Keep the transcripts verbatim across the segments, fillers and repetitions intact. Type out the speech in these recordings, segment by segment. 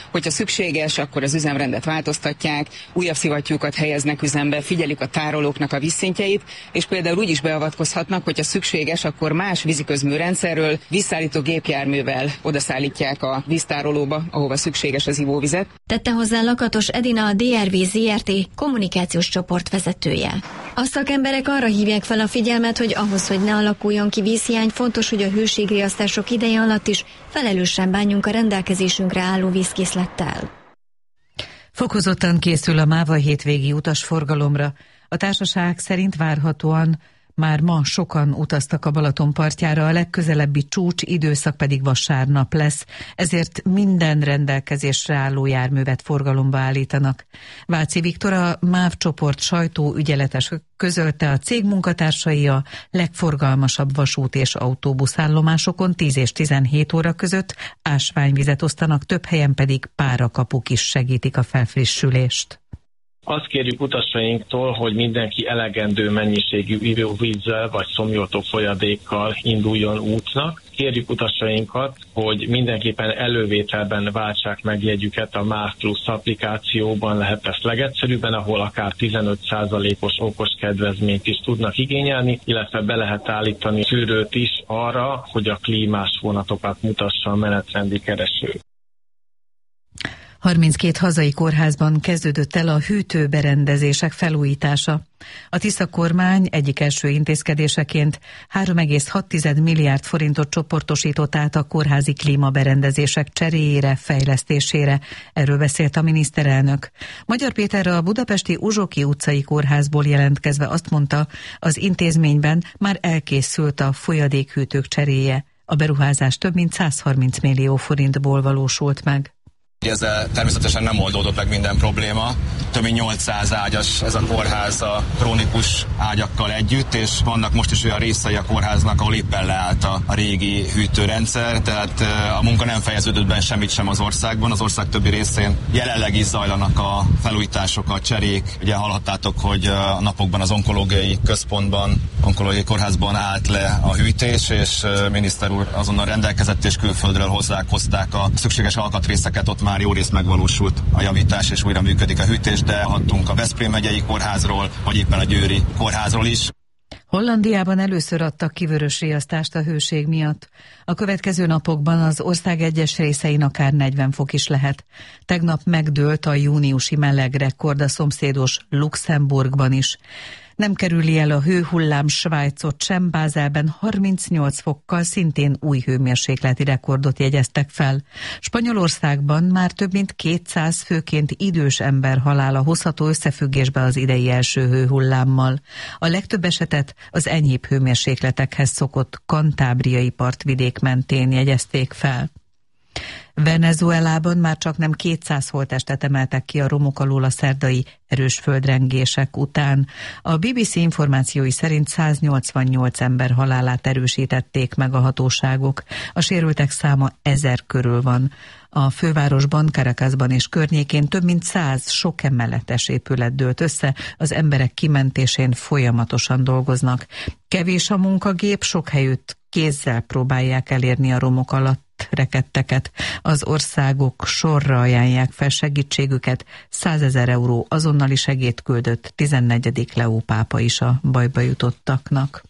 hogyha szükséges, akkor az üzemrendet változtatják, újabb szivattyúkat helyeznek üzembe, figyelik a tárolóknak a vízszintjeit, és például úgy is beavatkozhatnak, hogyha szükséges, akkor más víziközmű rendszerről vízszállító gépjárművel odaszállítják a víztárolóba, ahova szükséges az ivóvizet. Tette hozzá Lakatos Edina, a dé er vé zé er té kommunikációs csoport vezetője. A szakemberek arra hívják fel a figyelmet, hogy ahhoz, hogy ne alakuljon ki vízhiány, fontos, hogy a hőségriasztások ideje alatt is felelősen bánjunk a rendelkezésünkre álló vízkészlettel. Fokozottan készül a MÁVA hétvégi utasforgalomra. A társaság szerint várhatóan már ma sokan utaztak a Balaton partjára, a legközelebbi csúcs időszak pedig vasárnap lesz, ezért minden rendelkezésre álló járművet forgalomba állítanak. Váci Viktor, a MÁV csoport sajtóügyeletes közölte, a cég munkatársai a legforgalmasabb vasút és autóbuszállomásokon tíz és tizenhét óra között ásványvizet osztanak, több helyen pedig párakapuk is segítik a felfrissülést. Azt kérjük utasainktól, hogy mindenki elegendő mennyiségű ivóvízzel vagy szomjoltó folyadékkal induljon útnak. Kérjük utasainkat, hogy mindenképpen elővételben váltsák meg jegyüket a MÁV Plusz applikációban, lehet ezt legegyszerűbben, ahol akár tizenöt százalékos okos kedvezményt is tudnak igényelni, illetve be lehet állítani szűrőt is arra, hogy a klímás vonatokat mutassa a menetrendi kereső. harminckét hazai kórházban kezdődött el a hűtőberendezések felújítása. A Tisza kormány egyik első intézkedéseként három egész hat milliárd forintot csoportosított át a kórházi klímaberendezések cseréjére, fejlesztésére. Erről beszélt a miniszterelnök. Magyar Péter a budapesti Uzsoki utcai kórházból jelentkezve azt mondta, az intézményben már elkészült a folyadékhűtők cseréje. A beruházás több mint százharminc millió forintból valósult meg. Ezzel természetesen nem oldódott meg minden probléma. Több mint nyolcszáz ágyas ez a kórház a krónikus ágyakkal együtt, és vannak most is olyan részei a kórháznak, ahol éppen leállt a, a régi hűtőrendszer, tehát a munka nem fejeződött be semmit sem az országban. Az ország többi részén jelenleg is zajlanak a felújítások, a cserék. Ugye hallhattátok, hogy a napokban az onkológiai központban, onkológiai kórházban állt le a hűtés, és miniszter úr azonnal rendelkezett, és külföldről hozzák, hozták a szükséges alkatrészeket, ott már jó rész megvalósult a javítás, és újra működik a hűtés, de hattunk a Veszprém megyei kórházról, vagy éppen a győri kórházról is. Hollandiában először adtak kivörös riasztást a hőség miatt. A következő napokban az ország egyes részein akár negyven fok is lehet. Tegnap megdőlt a júniusi meleg rekord a szomszédos Luxemburgban is. Nem kerüli el a hőhullám Svájcot sem, Bázelben harmincnyolc fokkal szintén új hőmérsékleti rekordot jegyeztek fel. Spanyolországban már több mint kétszáz főként idős ember halála hozható összefüggésbe az idei első hőhullámmal. A legtöbb esetet az enyhébb hőmérsékletekhez szokott kantábriai partvidék mentén jegyezték fel. Venezuelában már csak nem kétszáz holttestet emeltek ki a romok alól a szerdai erős földrengések után. A bé bé cé információi szerint száznyolcvannyolc ember halálát erősítették meg a hatóságok. A sérültek száma ezer körül van. A fővárosban, Caracasban és környékén több mint száz sok emeletes épület dőlt össze, az emberek kimentésén folyamatosan dolgoznak. Kevés a munkagép, sok helyütt kézzel próbálják elérni a romok alatt rekedteket. Az országok sorra ajánlják fel segítségüket, százezer euró azonnali segélyt küldött tizennegyedik Leó pápa is a bajba jutottaknak.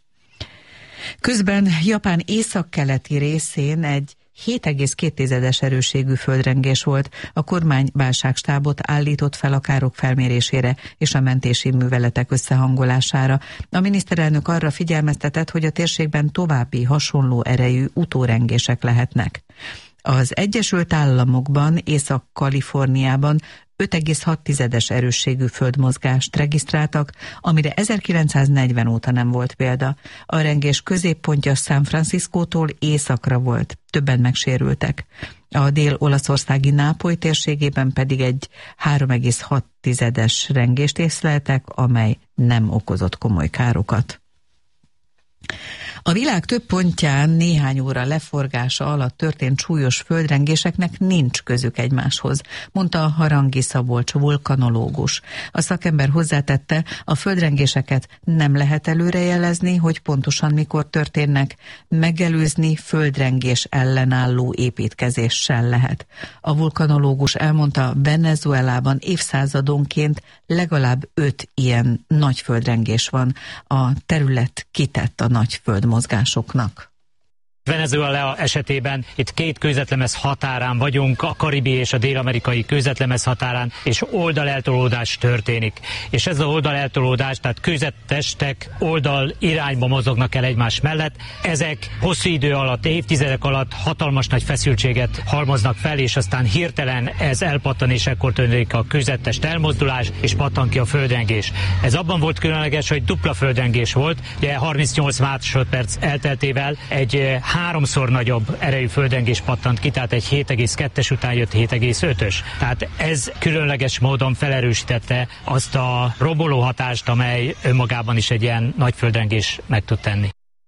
Közben Japán északkeleti részén egy hét egész két erősségű földrengés volt. A kormány válságstábot állított fel a károk felmérésére és a mentési műveletek összehangolására. A miniszterelnök arra figyelmeztetett, hogy a térségben további hasonló erejű utórengések lehetnek. Az Egyesült Államokban, Észak-Kaliforniában öt egész hat erősségű földmozgást regisztráltak, amire ezerkilencszáznegyven óta nem volt példa. A rengés középpontja San Franciscótól északra volt, többen megsérültek. A dél-olaszországi Nápoly térségében pedig egy három egész hat rengést észleltek, amely nem okozott komoly károkat. A világ több pontján néhány óra leforgása alatt történt súlyos földrengéseknek nincs közük egymáshoz, mondta a Harangi Szabolcs vulkanológus. A szakember hozzátette, a földrengéseket nem lehet előrejelezni, hogy pontosan mikor történnek, megelőzni földrengés ellenálló építkezéssel lehet. A vulkanológus elmondta, Venezuelában évszázadonként legalább öt ilyen nagy földrengés van. A terület kitett a nagy földmozgásoknak. Venezuela esetében itt két kőzetlemez határán vagyunk, a karibi és a dél-amerikai kőzetlemez határán, és oldaleltolódás történik. És ez az oldaleltolódás, tehát kőzettestek oldal irányba mozognak el egymás mellett. Ezek hosszú idő alatt, évtizedek alatt hatalmas nagy feszültséget halmoznak fel, és aztán hirtelen ez elpattan, és ekkor történik a kőzettest elmozdulás, és pattan ki a földrengés. Ez abban volt különleges, hogy dupla földrengés volt, ugye harmincnyolc másodperc elteltével egy háromszor nagyobb erejű földrengés pattant ki, tehát egy hét egész kettes után jött hét egész ötös. Tehát ez különleges módon felerősítette azt a romboló hatást, amely önmagában is egy ilyen nagy földrengés meg tud tenni.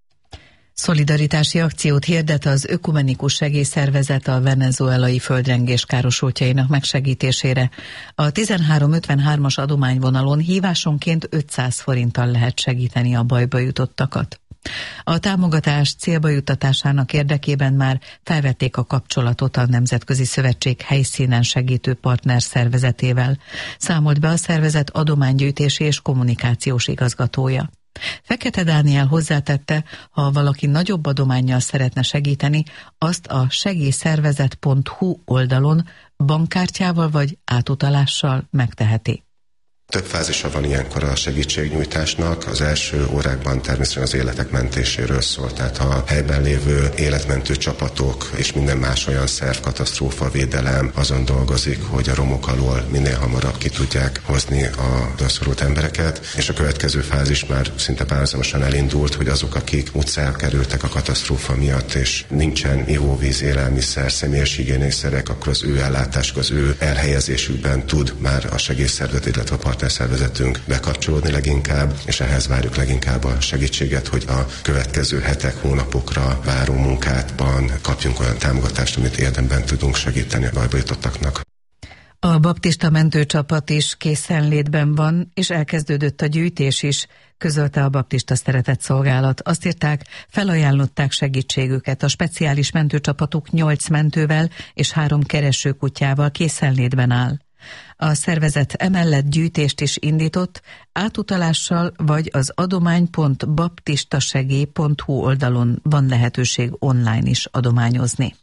Szolidaritási akciót hirdet az Ökumenikus Segélyszervezet a venezuelai földrengés károsultjainak megsegítésére. A tizenhárom ötvenhármas adományvonalon hívásonként ötszáz forinttal lehet segíteni a bajba jutottakat. A támogatás célba juttatásának érdekében már felvették a kapcsolatot a Nemzetközi Szövetség helyszínen segítő partner szervezetével, számolt be a szervezet adománygyűjtési és kommunikációs igazgatója. Fekete Dániel hozzátette, ha valaki nagyobb adománnyal szeretne segíteni, azt a segélyszervezet pont hu oldalon bankkártyával vagy átutalással megteheti. Több fázisa van ilyenkor a segítségnyújtásnak. Az első órákban természetesen az életek mentéséről szól, tehát a helyben lévő életmentő csapatok és minden más olyan szerv, katasztrófa, védelem azon dolgozik, hogy a romok alól minél hamarabb ki tudják hozni a rászorult embereket, és a következő fázis már szinte párhuzamosan elindult, hogy azok, akik utcára kerültek a katasztrófa miatt, és nincsen ivóvíz, élelmiszer, személyes higiéniszerek, akkor az ő ellátásuk, az ő elhelyezésükben tud már a segélyszervezet, illetve a szervezetünk bekapcsolódni leginkább, és ehhez várjuk leginkább a segítséget, hogy a következő hetek, hónapokra váró munkátban kapjunk olyan támogatást, amit érdemben tudunk segíteni a bajba jutottaknak. A baptista mentőcsapat is készenlétben van, és elkezdődött a gyűjtés is, közölte a Baptista Szeretett Szolgálat. Azt írták, felajánlották segítségüket. A speciális mentőcsapatuk nyolc mentővel és három keresőkutyával készenlétben áll. A szervezet emellett gyűjtést is indított, átutalással vagy az adomány pont baptistasegély pont hu oldalon van lehetőség online is adományozni.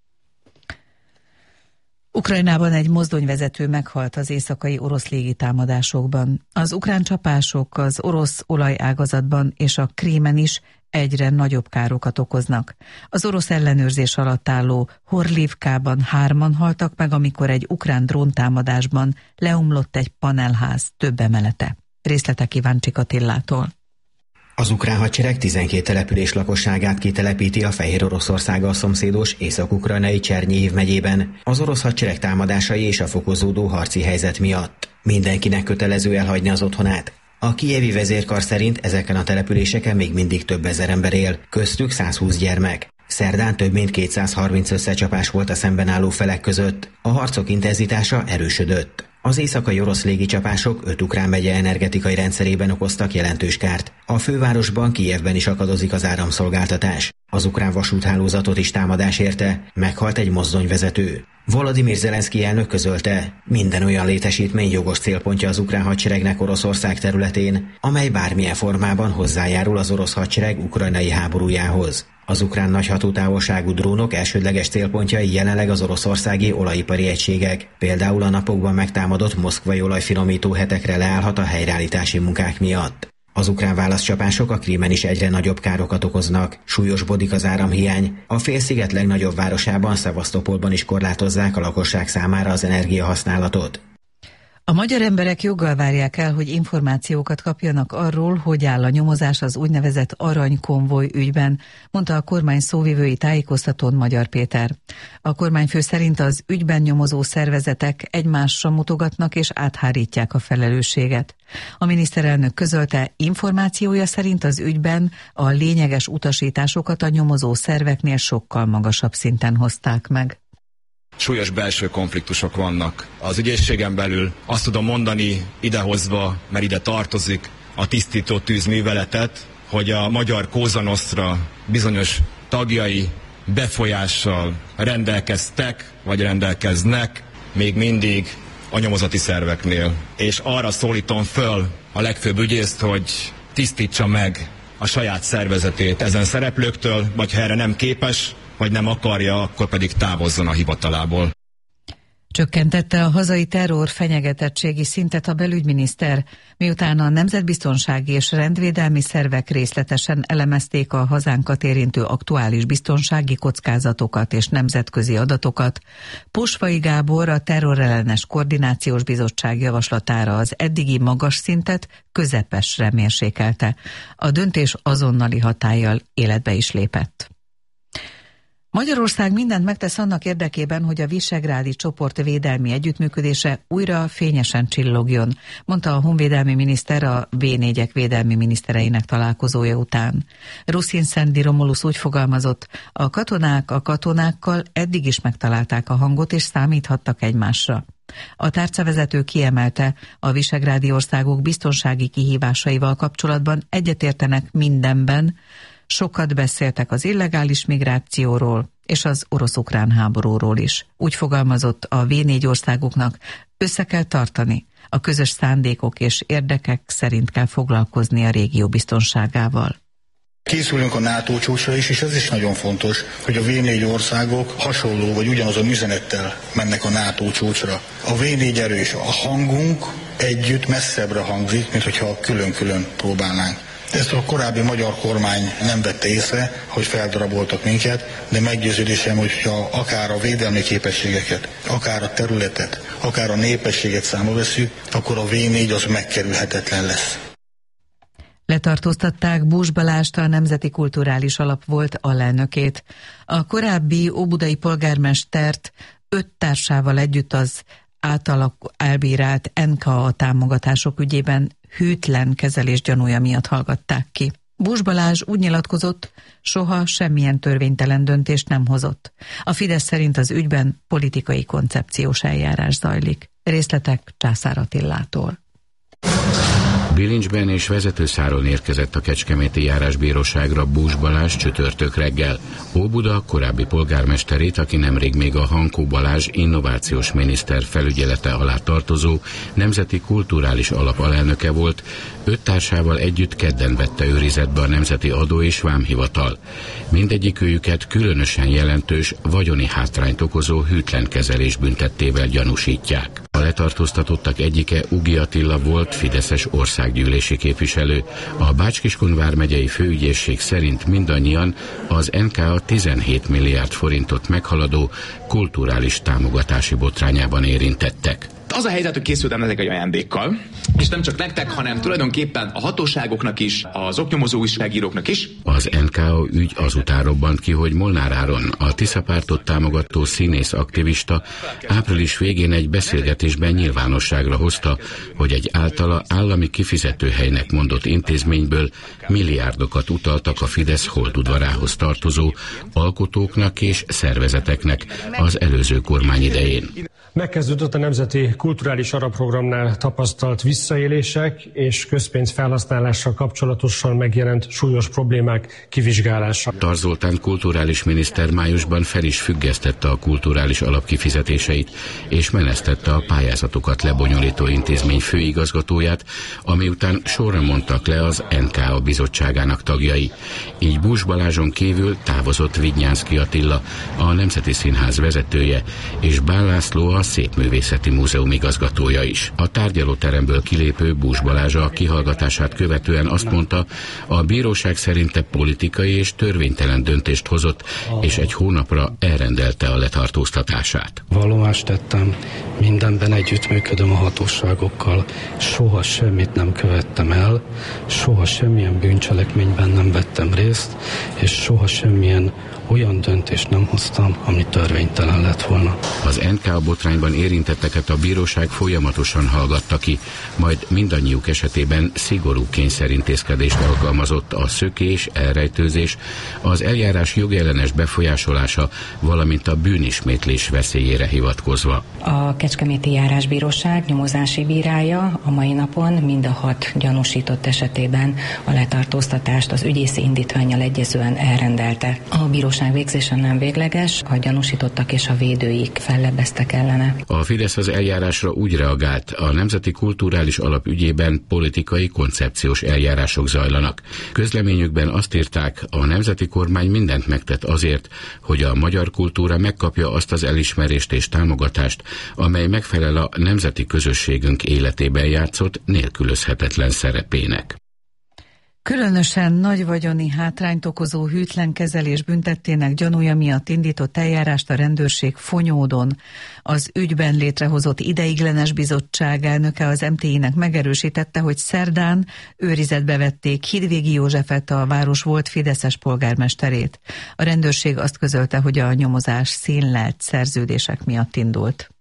Ukrajnában egy mozdonyvezető meghalt az éjszakai orosz légitámadásokban. Az ukrán csapások az orosz olajágazatban és a Krímen is egyre nagyobb károkat okoznak. Az orosz ellenőrzés alatt álló Horlivkában hárman haltak meg, amikor egy ukrán dróntámadásban leomlott egy panelház több emelete. Részletek Iváncsik Attillától. Az ukrán hadsereg tizenkét település lakosságát kitelepíti a Fehér Oroszországgal szomszédos észak-ukrajnai Csernyhiv megyében az orosz hadsereg támadásai és a fokozódó harci helyzet miatt. Mindenkinek kötelező elhagyni az otthonát. A kijevi vezérkar szerint ezeken a településeken még mindig több ezer ember él, köztük száz húsz gyermek. Szerdán több mint kétszázharminc összecsapás volt a szemben álló felek között. A harcok intenzitása erősödött. Az éjszakai orosz légicsapások öt ukrán megye energetikai rendszerében okoztak jelentős kárt. A fővárosban, Kijevben is akadozik az áramszolgáltatás. Az ukrán vasúthálózatot is támadás érte, meghalt egy mozdonyvezető. Volodymyr Zelenszky elnök közölte, minden olyan létesítmény jogos célpontja az ukrán hadseregnek Oroszország területén, amely bármilyen formában hozzájárul az orosz hadsereg ukrajnai háborújához. Az ukrán nagy hatótávolságú drónok elsődleges célpontjai jelenleg az oroszországi olajipari egységek. Például a napokban megtámadott moszkvai olajfinomító hetekre leállhat a helyreállítási munkák miatt. Az ukrán válaszcsapások a Krímen is egyre nagyobb károkat okoznak, súlyosbodik az áramhiány. A félsziget legnagyobb városában, Szevasztopolban is korlátozzák a lakosság számára az energiahasználatot. A magyar emberek joggal várják el, hogy információkat kapjanak arról, hogy áll a nyomozás az úgynevezett aranykonvoj ügyben, mondta a kormány szóvivői tájékoztatón Magyar Péter. A kormányfő szerint az ügyben nyomozó szervezetek egymásra mutogatnak és áthárítják a felelősséget. A miniszterelnök közölte, információja szerint az ügyben a lényeges utasításokat a nyomozó szerveknél sokkal magasabb szinten hozták meg. Súlyos belső konfliktusok vannak az ügyészségen belül. Azt tudom mondani idehozva, mert ide tartozik a tisztító tűz műveletet, hogy a magyar Cosa Nostra bizonyos tagjai befolyással rendelkeztek, vagy rendelkeznek még mindig a nyomozati szerveknél. És arra szólítom föl a legfőbb ügyészt, hogy tisztítsa meg a saját szervezetét ezen szereplőktől, vagy ha erre nem képes, vagy nem akarja, akkor pedig távozzon a hivatalából. Csökkentette a hazai terror fenyegetettségi szintet a belügyminiszter, miután a nemzetbiztonsági és rendvédelmi szervek részletesen elemezték a hazánkat érintő aktuális biztonsági kockázatokat és nemzetközi adatokat. Posvai Gábor a terrorellenes koordinációs bizottság javaslatára az eddigi magas szintet közepesre mérsékelte. A döntés azonnali hatállyal életbe is lépett. Magyarország mindent megtesz annak érdekében, hogy a visegrádi csoport védelmi együttműködése újra fényesen csillogjon, mondta a honvédelmi miniszter a vé négyek védelmi minisztereinek találkozója után. Ruszin Szendi Romulusz úgy fogalmazott, a katonák a katonákkal eddig is megtalálták a hangot és számíthattak egymásra. A tárcavezető kiemelte, a visegrádi országok biztonsági kihívásaival kapcsolatban egyetértenek mindenben. Sokat beszéltek az illegális migrációról és az orosz-ukrán háborúról is. Úgy fogalmazott, a vé négy országoknak össze kell tartani, a közös szándékok és érdekek szerint kell foglalkozni a régió biztonságával. Készülünk a NATO csúcsra is, és ez is nagyon fontos, hogy a vé négy országok hasonló vagy ugyanazon üzenettel mennek a NATO csúcsra. A vé négy erős, a hangunk együtt messzebbre hangzik, mint hogyha külön-külön próbálnánk. Ezt a korábbi magyar kormány nem vette észre, hogy feldaraboltak minket, de meggyőződésem, hogyha akár a védelmi képességeket, akár a területet, akár a népességet számba vesszük, akkor a vé négy az megkerülhetetlen lesz. Letartóztatták Bús Balást, a Nemzeti Kulturális Alap volt alelnökét. A korábbi óbudai polgármestert öt társával együtt az általak elbírált en ká á támogatások ügyében hűtlen kezelés gyanúja miatt hallgatták ki. Bús Balázs úgy nyilatkozott, soha semmilyen törvénytelen döntést nem hozott. A Fidesz szerint az ügyben politikai koncepciós eljárás zajlik. Részletek Császár Attilától. Bilincsben és Vezetőszáron érkezett a kecskeméti járásbíróságra Bús Balázs csütörtök reggel. Óbuda korábbi polgármesterét, aki nemrég még a Hankó Balázs innovációs miniszter felügyelete alá tartozó Nemzeti Kulturális Alap alelnöke volt, öt társával együtt kedden vette őrizetbe a Nemzeti Adó és Vámhivatal. Mindegyikőjüket különösen jelentős vagyoni hátrányt okozó hűtlen kezelés büntettével gyanúsítják. A letartóztatottak egyike Ugi Attila volt fideszes országgyűlési képviselő. A Bács-Kiskun vármegyei főügyészség szerint mindannyian az en ká á tizenhét milliárd forintot meghaladó kulturális támogatási botrányában érintettek. Az a helyzet, hogy készültem ezek egy ajándékkal, és nem csak nektek, hanem tulajdonképpen a hatóságoknak is, az oknyomozó újságíróknak is. Az en ká á ügy azután robbant ki, hogy Molnár Áron, a Tisza pártot támogató színész aktivista április végén egy beszélgetésben nyilvánosságra hozta, hogy egy általa állami kifizetőhelynek mondott intézményből milliárdokat utaltak a Fidesz holdudvarához tartozó alkotóknak és szervezeteknek az előző kormány idején. Megkezdődött a Nemzeti Kulturális Alapprogramnál tapasztalt visszaélések és közpénz felhasználással kapcsolatosan megjelent súlyos problémák kivizsgálása. Tar Zoltán kulturális miniszter májusban fel is függesztette a kulturális alap kifizetéseit, és menesztette a pályázatokat lebonyolító intézmény főigazgatóját, ami után sorra mondtak le az en ká á bizottságának tagjai. Így Bús Balázson kívül távozott Vidnyánszky Attila, a Nemzeti Színház vezetője, és Bán László, a a Szépművészeti Múzeum igazgatója is. A tárgyalóteremből kilépő Bús Balázs a kihallgatását követően azt mondta, a bíróság szerinte politikai és törvénytelen döntést hozott, és egy hónapra elrendelte a letartóztatását. Vallomást tettem, mindenben együttműködöm a hatóságokkal, soha semmit nem követtem el, soha semmilyen bűncselekményben nem vettem részt, és soha semmilyen olyan döntést nem hoztam, ami törvénytelen lett volna. Az en ká botrányban érintetteket a bíróság folyamatosan hallgatta ki, majd mindannyiuk esetében szigorú kényszerintézkedést alkalmazott a szökés, elrejtőzés, az eljárás jogellenes befolyásolása, valamint a bűnismétlés veszélyére hivatkozva. A Kecskeméti Járásbíróság nyomozási bírája a mai napon mind a hat gyanúsított esetében a letartóztatást az ügyészi indítvánnyal egyezően elrendelte. A bíróság végzése nem végleges, a gyanúsítottak és a védőik fellebbeztek ellene. A Fidesz az eljárásra úgy reagált, a Nemzeti Kulturális Alap ügyében politikai koncepciós eljárások zajlanak. Közleményükben azt írták, a nemzeti kormány mindent megtett azért, hogy a magyar kultúra megkapja azt az elismerést és támogatást, amely megfelel a nemzeti közösségünk életében játszott nélkülözhetetlen szerepének. Különösen nagy vagyoni hátrányt okozó hűtlen kezelés büntettének gyanúja miatt indított eljárást a rendőrség Fonyódon. Az ügyben létrehozott ideiglenes bizottság elnöke az em té i-nek megerősítette, hogy szerdán őrizetbe vették Hidvégi Józsefet, a város volt fideszes polgármesterét. A rendőrség azt közölte, hogy a nyomozás színlelt szerződések miatt indult.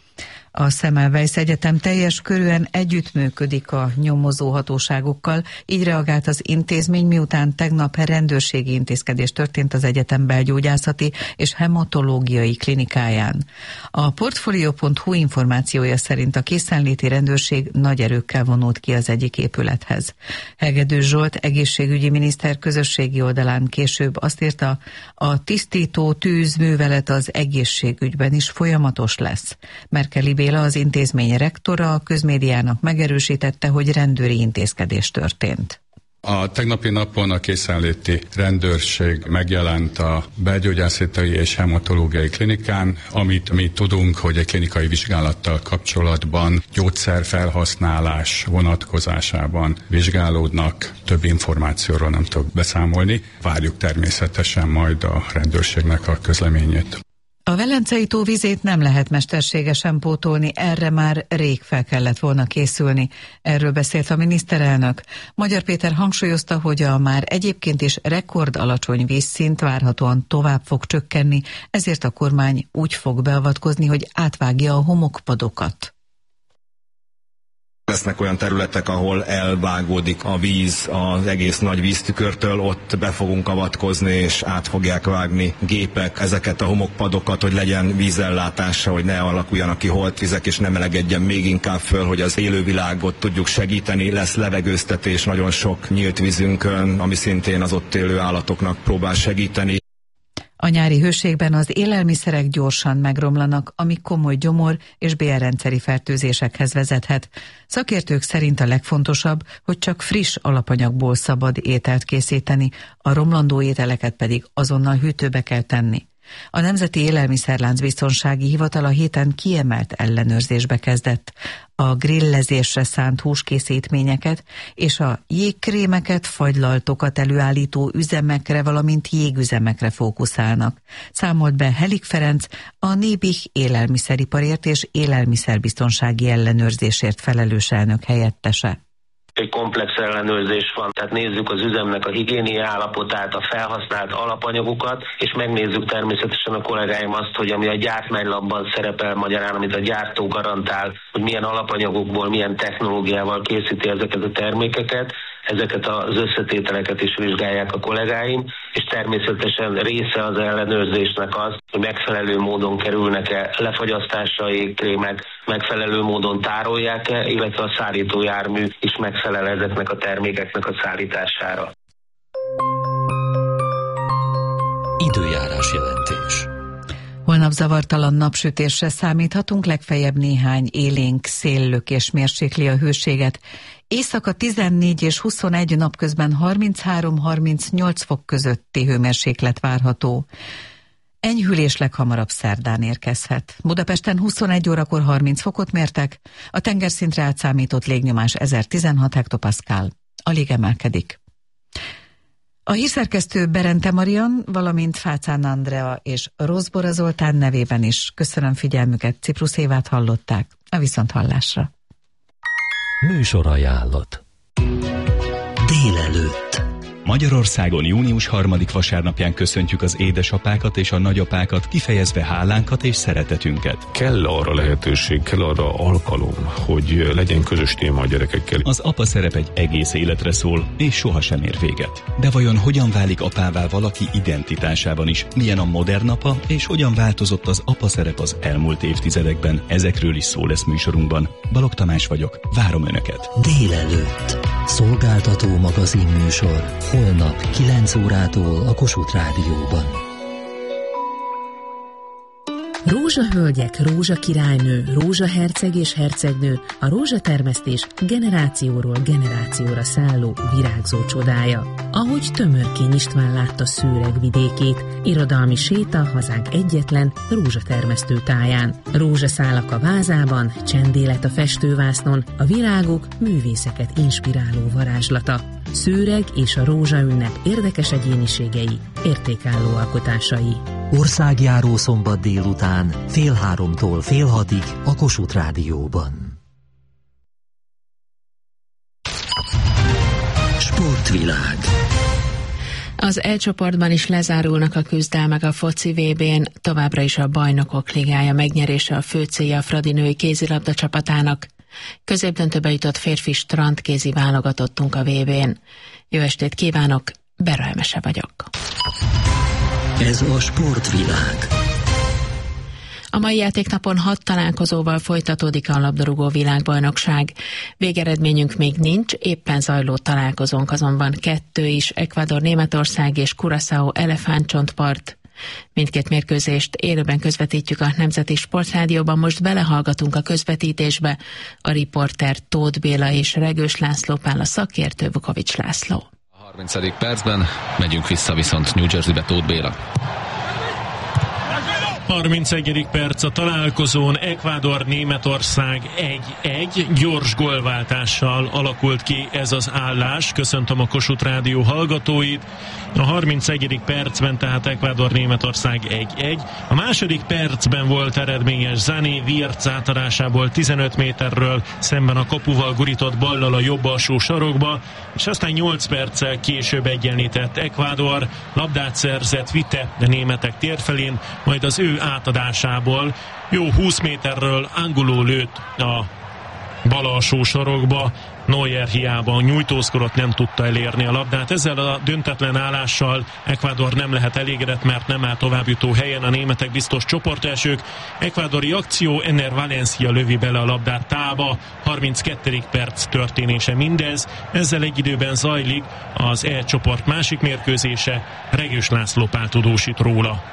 A Semmelweis Egyetem teljes körűen együttműködik a nyomozó hatóságokkal, így reagált az intézmény, miután tegnap rendőrségi intézkedés történt az egyetem belgyógyászati és hematológiai klinikáján. A Portfolio pont hu információja szerint a készenléti rendőrség nagy erőkkel vonult ki az egyik épülethez. Hegedűs Zsolt egészségügyi miniszter közösségi oldalán később azt írta, a tisztító tűzművelet az egészségügyben is folyamatos lesz. Merkeli Béla, az intézmény rektora, a közmédiának megerősítette, hogy rendőri intézkedés történt. A tegnapi napon a készenléti rendőrség megjelent a belgyógyászati és hematológiai klinikán, amit mi tudunk, hogy egy klinikai vizsgálattal kapcsolatban gyógyszerfelhasználás vonatkozásában vizsgálódnak. Több információról nem tudok beszámolni. Várjuk természetesen majd a rendőrségnek a közleményét. A Velencei tó vizét nem lehet mesterségesen pótolni, erre már rég fel kellett volna készülni. Erről beszélt a miniszterelnök. Magyar Péter hangsúlyozta, hogy a már egyébként is rekord alacsony vízszint várhatóan tovább fog csökkenni, ezért a kormány úgy fog beavatkozni, hogy átvágja a homokpadokat. Lesznek olyan területek, ahol elvágódik a víz az egész nagy víztükörtől, ott be fogunk avatkozni, és át fogják vágni gépek ezeket a homokpadokat, hogy legyen vízellátása, hogy ne alakuljanak ki holtvizek, és ne melegedjen még inkább föl, hogy az élővilágot tudjuk segíteni. Lesz levegőztetés nagyon sok nyílt vízünkön, ami szintén az ott élő állatoknak próbál segíteni. A nyári hőségben az élelmiszerek gyorsan megromlanak, ami komoly gyomor- és bélrendszeri fertőzésekhez vezethet. Szakértők szerint a legfontosabb, hogy csak friss alapanyagból szabad ételt készíteni, a romlandó ételeket pedig azonnal hűtőbe kell tenni. A Nemzeti Élelmiszerlánc Biztonsági Hivatal a héten kiemelt ellenőrzésbe kezdett. A grillezésre szánt húskészítményeket és a jégkrémeket, fagylaltokat előállító üzemekre, valamint jégüzemekre fókuszálnak. Számolt be Helik Ferenc, a Nébih élelmiszeriparért és élelmiszerbiztonsági ellenőrzésért felelős elnök helyettese. Egy komplex ellenőrzés van, tehát nézzük az üzemnek a higiénia állapotát, a felhasznált alapanyagokat, és megnézzük természetesen a kollégáim azt, hogy ami a gyártmánylapban szerepel magyarán, amit a gyártó garantál, hogy milyen alapanyagokból, milyen technológiával készíti ezeket a termékeket, ezeket az összetételeket is vizsgálják a kollégáim, és természetesen része az ellenőrzésnek az, hogy megfelelő módon kerülnek-e lefagyasztásra a jégkrémek, megfelelő módon tárolják-e, illetve a szállítójármű is megfelel ezeknek a termékeknek a szállítására. Időjárás jelentés. Holnap zavartalan napsütésre számíthatunk, legfeljebb néhány élénk széllökés mérsékli a hőséget. Éjszaka tizennégy és huszonegy, napközben harminchárom-harmincnyolc fok közötti hőmérséklet várható. Enyhülés leghamarabb szerdán érkezhet. Budapesten huszonegy órakor harminc fokot mértek, a tengerszintre átszámított légnyomás ezertizenhat hektopaszkál. Alig emelkedik. A hírszerkesztő Berente Marian, valamint Fácán Andrea és Rozbora Zoltán nevében is köszönöm figyelmüket, Ciprus Évát hallották. A viszonthallásra. Műsorajánlat. Délelőtt. Magyarországon június harmadik vasárnapján köszöntjük az édesapákat és a nagyapákat, kifejezve hálánkat és szeretetünket. Kell arra lehetőség, kell arra alkalom, hogy legyen közös téma a gyerekekkel. Az apa szerep egy egész életre szól, és sohasem ér véget. De vajon hogyan válik apává valaki identitásában is? Milyen a modern apa, és hogyan változott az apa szerep az elmúlt évtizedekben? Ezekről is szó lesz műsorunkban. Balogh Tamás vagyok, várom Önöket. Délelőtt. Szolgáltató magazin műsor. Holnap kilenc órától a Kossuth Rádióban. Rózsahölgyek, rózsakirálynő, rózsaherceg és hercegnő, a rózsatermesztés generációról generációra szálló virágzó csodája. Ahogy Tömörkény István látta Szőreg vidékét, irodalmi séta hazánk egyetlen rózsatermesztő táján. Rózsaszálak a vázában, csendélet a festővásznon, a virágok művészeket inspiráló varázslata. Szőreg és a rózsaünnep érdekes egyéniségei, értékálló alkotásai. Országjáró szombat délután fél háromtól fél hatig a Kossuth Rádióban. Sportvilág. Az E csoportban is lezárulnak a küzdelmek a foci vé bén, továbbra is a Bajnokok Ligája megnyerése a fő célja a fradi női kézilabda csapatának. Középdöntőbe jutott férfi strandkézi válogatottunk a vé bén. Jó estét kívánok, Bera Emese vagyok. Ez a Sportvilág. A mai játéknapon hat találkozóval folytatódik a labdarúgó világbajnokság. Végeredményünk még nincs, éppen zajló találkozónk azonban kettő is, Ecuador, Németország és Curaçao elefántcsontpart. Mindkét mérkőzést élőben közvetítjük a Nemzeti Sportrádióban, most belehallgatunk a közvetítésbe. A riporter Tóth Béla és Regős László Pál, a szakértő Vukovics László. A harmincadik percben megyünk vissza viszont New Jerseybe, Tóth Béla. harmincegyedik perc a találkozón, Ecuador Németország egy egy, gyors gólváltással alakult ki ez az állás. Köszöntöm a Kossuth Rádió hallgatóit. A harmincegyedik percben tehát Ecuador Németország egy egy. A második percben volt eredményes Zané Wirtz átadásából tizenöt méterről szemben a kapuval gurított ballal a jobb alsó sarokba, és aztán nyolc perccel később egyenlített Ecuador, labdát szerzett Vite a németek térfelén, majd az ő átadásából jó húsz méterről Angulo lőtt a bal alsó sarokba, Neuer hiába nyújtózkodott, nem tudta elérni a labdát. Ezzel a döntetlen állással Ecuador nem lehet elégedett, mert nem áll továbbjutó helyen, a németek biztos csoportelsők. Ecuadori akció, Enner Valencia lövi bele a labdát tába, harminckettedik perc történése mindez. Ezzel egy időben zajlik az E csoport másik mérkőzése, Regős László Pál tudósít róla.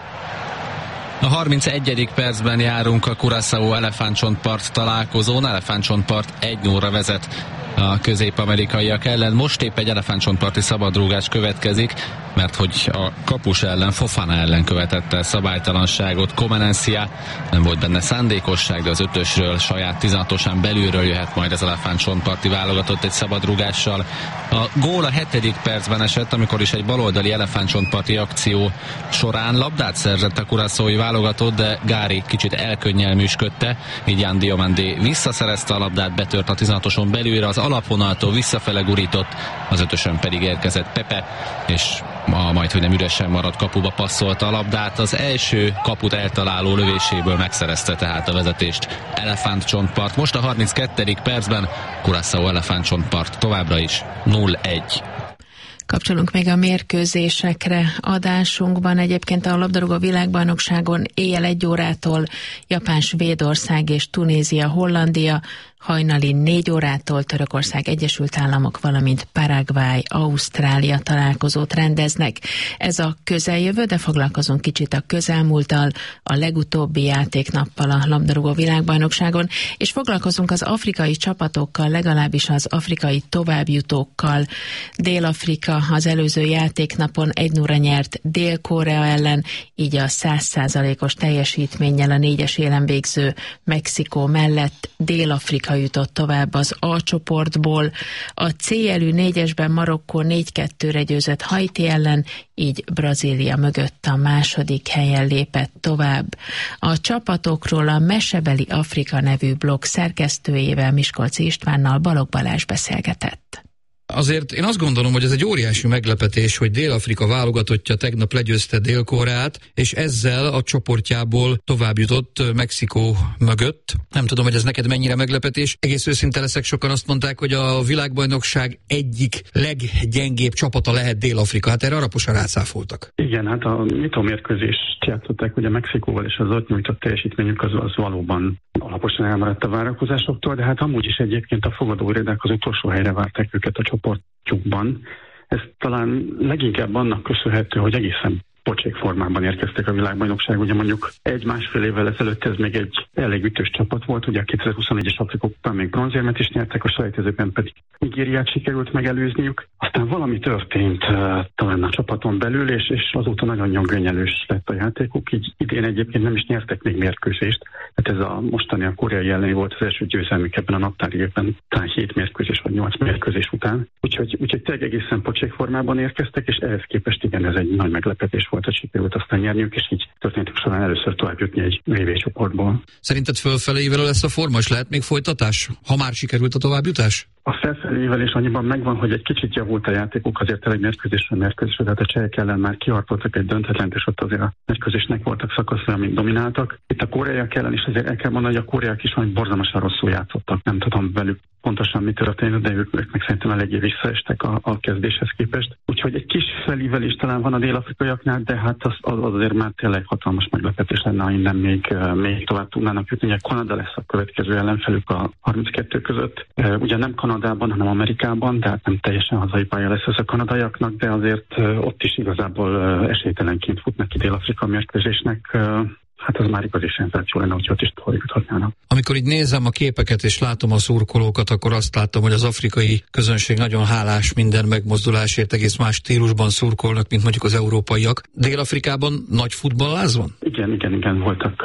A harmincegyedik percben járunk a Curaçao elefántcsontpart találkozón. Elefántcsontpart egy nullra vezet a közép-amerikaiak ellen. Most épp egy elefántcsontparti szabadrúgás következik, mert hogy a kapus ellen, Fofana ellen követett el szabálytalanságot Comenencia. Nem volt benne szándékosság, de az ötösről saját tizenhatosán belülről jöhet majd az elefántcsontparti válogatott egy szabadrúgással. A gól a hetedik percben esett, amikor is egy baloldali elefántcsontparti akció során labdát szerzett a curaçaói válogatott, de Gári kicsit elkönnyelműsködte, így Jan Diomandé visszaszerezte a labdát, betört a tizenhatoson belülre, az alapvonaltól visszafele gurított, az ötösön pedig érkezett Pepe, és a majd, hogy nem üresen maradt kapuba passzolta a labdát. Az első kaput eltaláló lövéséből megszerezte tehát a vezetést Elefántcsontpart. Most a harminckettedik percben Curaçao Elefántcsontpart továbbra is nulla egy. Kapcsolunk még a mérkőzésekre adásunkban. Egyébként a labdarúgó világbajnokságon éjjel egy órától Japán, Svédország és Tunézia, Hollandia, hajnali négy órától Törökország, Egyesült Államok, valamint Paraguay, Ausztrália találkozót rendeznek. Ez a közeljövő, de foglalkozunk kicsit a közelmúlttal, a legutóbbi játéknappal a labdarúgó világbajnokságon, és foglalkozunk az afrikai csapatokkal, legalábbis az afrikai továbbjutókkal. Dél-Afrika az előző játéknapon egy nulla nyert Dél-Korea ellen, így a száz százalékos teljesítménnyel a négyes élen végző Mexikó mellett Dél-Afrika jutott tovább az A csoportból. A C elű négyesben Marokkó négy kettőre győzött Haiti ellen, így Brazília mögött a második helyen lépett tovább. A csapatokról a Mesebeli Afrika nevű blog szerkesztőjével, Miskolci Istvánnal Balogh Balázs beszélgetett. Azért én azt gondolom, hogy ez egy óriási meglepetés, hogy Dél-Afrika válogatottja tegnap legyőzte Dél-Koreát, és ezzel a csoportjából tovább jutott Mexikó mögött. Nem tudom, hogy ez neked mennyire meglepetés. Egész őszinte leszek, sokan azt mondták, hogy a világbajnokság egyik leggyengébb csapata lehet Dél-Afrika. Hát erre alaposan rácáfoltak. Igen, hát a nyitómérkőzést játszották ugye Mexikóval, és az ott nyújtott teljesítményük az, az valóban alaposan elmaradt a várakozásoktól, de hát amúgy is egyébként a fogadó irodák az utolsó helyre várták őket a csoportjukban. Ez talán leginkább annak köszönhető, hogy egészen pocsék formában érkeztek a világbajnokság. Ugye mondjuk egy-másfél évvel ezelőtt ez még egy elég ütős csapat volt, ugye a kétezer-huszonegyes Afrika kupán még bronzérmet is nyertek, a selejtezőben pedig Nigériát sikerült megelőzniük. Aztán valami történt uh, talán a csapaton belül, és, és azóta nagyon gönyelős lett a játékuk. Így idén egyébként nem is nyertek még mérkőzést. Tehát ez a mostani a koreai elleni volt az első győzelmük ebben a naptári évben, talán hét mérkőzés vagy nyolc mérkőzés után. Úgyhogy, úgyhogy tényleg egészen pocsék formában érkeztek, és ehhez képest igen, ez egy nagy meglepetés volt, hogy sikerült aztán nyerniük, és így történetük során először tovább jutni egy vé vé csoportból. Szerinted fölfelével lesz a forma, és lehet még folytatás, ha már sikerült a továbbjutás? A felfelével is annyiban megvan, hogy egy kicsit javult a játékuk, azért egy mérkőzésről mérkőzésre, tehát a csehek ellen már kiharcoltak egy döntetlent, és ott azért a mérkőzésnek voltak szakaszra, amik domináltak. Itt a koreaiak ellen is azért el kell mondani, hogy a koreaiak is majd borzalmasan rosszul játszottak. Nem tudom velük pontosan mi történt, de ők, ők meg szerintem eléggé visszaestek a, a kezdéshez képest. Úgyhogy egy kis felívelés talán van a dél-afrikaiaknál, de hát az, az azért már tényleg hatalmas meglepetés lenne, ha innen még, még tovább tudnának jutni. Ugye Kanada lesz a következő ellenfelük a harminckettő között. Ugye nem Kanadában, hanem Amerikában, de hát nem teljesen hazai pálya lesz ez a kanadaiaknak, de azért ott is igazából esélytelenként fut neki Dél-Afrika mérkőzésnek. Hát az már igazi szenzáció lenne, hogy ott is tovább. Amikor így nézem a képeket és látom a szurkolókat, akkor azt látom, hogy az afrikai közönség nagyon hálás minden megmozdulásért, egész más stílusban szurkolnak, mint mondjuk az európaiak. Dél-Afrikában nagy futballáz van? Igen, igen, igen, voltak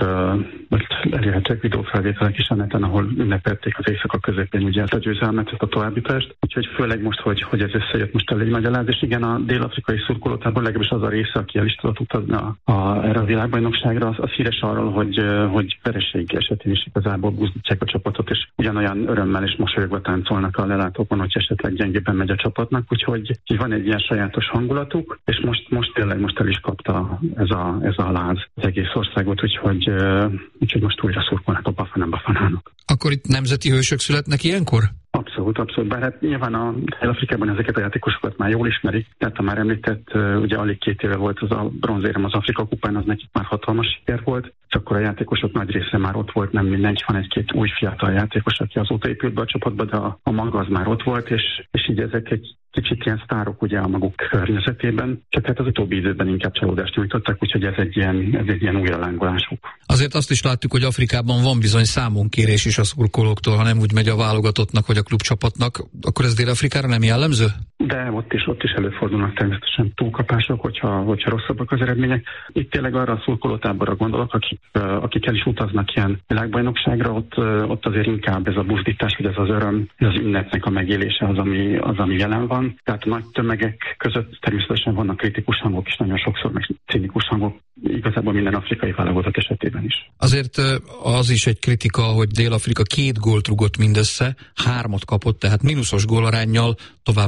uh, elérhetőek videófelvételek is a neten, ahol ünnepelték az éjszaka közepén ugye a győzelmet, ezt a továbbjutást. Úgyhogy főleg most, hogy, hogy ez összejött, most elég nagy aláz, és igen, a dél-afrikai szurkolótában legalábbis az a része, aki el is tudott utazni a, a, erre a világbajnokságra, az, az híres arról, hogy, hogy vereség esetén is igazából buzdítják a csapatot, és ugyanolyan örömmel és mosolyogva táncolnak a lelátókon, hogy esetleg gyengébben megy a csapatnak, úgyhogy van egy ilyen sajátos hangulatuk, és most, most tényleg most el is kapta ez a, ez a láz az egész országot, úgyhogy, úgyhogy most újra szurkolnak a Bafana Bafanának. Akkor itt nemzeti hősök születnek ilyenkor? Abszolút, abszolút. Bár hát nyilván a Dél-Afrikában ezeket a játékosokat már jól ismerik, tehát a már említett, ugye alig két éve volt az a bronzérem az Afrika kupán, az nekik már hatalmas siker volt, és akkor a játékosok nagy része már ott volt, nem mindenki, van egy-két új fiatal játékos, aki azóta épült be a csapatba, de a, a maga az már ott volt, és, és így ezek egy kicsit ilyen sztárok ugye a maguk környezetében, csak hát az utóbbi időben inkább csalódást nyújtottak, úgyhogy ez egy ilyen, ez egy ilyen újralángolásuk. Azért azt is láttuk, hogy Afrikában van bizony számonkérés is a szurkolóktól, ha nem úgy megy a válogatottnak vagy a klubcsapatnak, akkor ez Dél-Afrikára nem jellemző? De ott is, ott is előfordulnak természetesen túlkapások, hogyha, hogyha rosszabbak az eredmények. Itt tényleg arra a szurkolótáborra gondolok, akik, akik el is utaznak ilyen világbajnokságra, ott, ott azért inkább ez a buzdítás, vagy ez az öröm, ez az ünnepnek a megélése az, ami, az, ami jelen van. Tehát a nagy tömegek között természetesen vannak kritikus hangok is, nagyon sokszor meg cinikus hangok, igazából minden afrikai válogatott esetében is. Azért az is egy kritika, hogy Dél-Afrika két gólt rugott mindössze, hármat kapott, tehát mínuszos gólaránnyal tovább tud kerülni.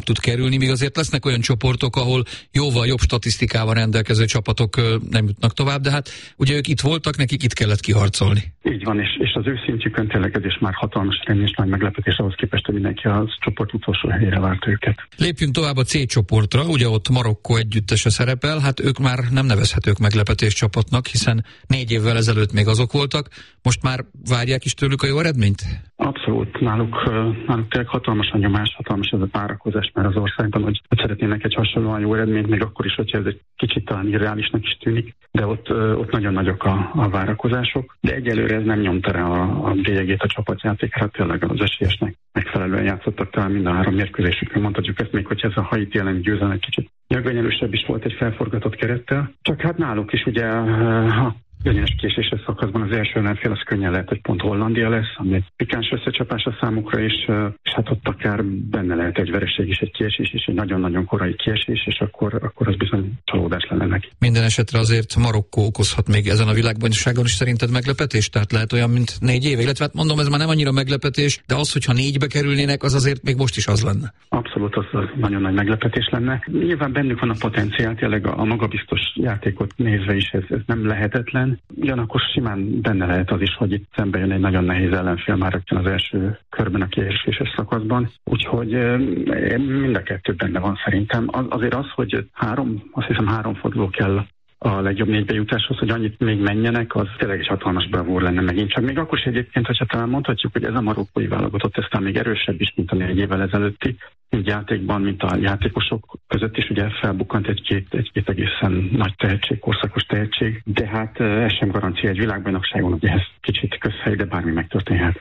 bekerülni, míg azért lesznek olyan csoportok, ahol jóval jobb statisztikával rendelkező csapatok nem jutnak tovább, de hát ugye ők itt voltak, nekik itt kellett kiharcolni. Így van, és, és az ő szintjükön tényleg ez is már hatalmas remény és nagy meglepetés ahhoz képest, hogy mindenki a csoport utolsó helyére várt őket. Lépjünk tovább a C csoportra, ugye ott Marokkó együttese szerepel, hát ők már nem nevezhetők meglepetés csapatnak, hiszen négy évvel ezelőtt még azok voltak, most már várják is tőlük a jó eredményt? Abszolút, náluk, náluk tényleg hatalmas a nyomás, hatalmas ez a várakozás már az országban, hogy szeretnének egy hasonlóan jó eredményt, még akkor is, hogyha ez egy kicsit talán irreálisnak is tűnik, de ott, ott nagyon nagyok a, a várakozások, de egyelőre ez nem nyomta rá a, a bélyegét a csapatjátékra, tényleg az esélyesnek megfelelően játszottak talán mind a három mérkőzésükön, mondhatjuk ezt még, hogyha ez a Haiti ellen győzelem egy kicsit nyögvenyelősebb is volt egy felforgatott kerettel, csak hát náluk is ugye a könnyes késéses szakaszban az első ellenfél az könnyen lehet, hogy pont Hollandia lesz, ami egy pikáns összecsapás a számukra, és, és hát ott akár benne lehet egy vereség is, egy kiesés is, egy nagyon-nagyon korai kiesés, és akkor, akkor az bizony csalódás lenne neki. Minden esetre azért Marokkó okozhat még ezen a világbajnokságon is szerinted meglepetés? Tehát lehet olyan, mint négy éve? Illetve hát mondom, ez már nem annyira meglepetés, de az, hogyha négybe kerülnének, az azért még most is az lenne. Abszolút, az, az nagyon nagy meglepetés lenne. Nyilván bennük van a potenciál, tényleg a, a magabiztos játékot nézve is ez, ez nem lehetetlen. Ugyanakkor simán benne lehet az is, hogy itt szembe jön egy nagyon nehéz ellenfél már rögtön az első körben a kieséses szakaszban. Úgyhogy mind a kettő benne van szerintem. Az, azért az, hogy három, azt hiszem három forduló kell a legjobb négybe jutáshoz, hogy annyit még menjenek, az tényleg egy hatalmas bravúr lenne megint csak. Még akkor is egyébként, hogyha talán mondhatjuk, hogy ez a marokkói válogatott aztán még erősebb is, mint a négy évvel ezelőtti, mint játékban, mint a játékosok között is ugye felbukkant egy-két, egy-két egészen nagy tehetség, korszakos tehetség, de hát ez sem garancia egy világbajnokságon, hogy ehhez kicsit közhely, de bármi megtörténhet.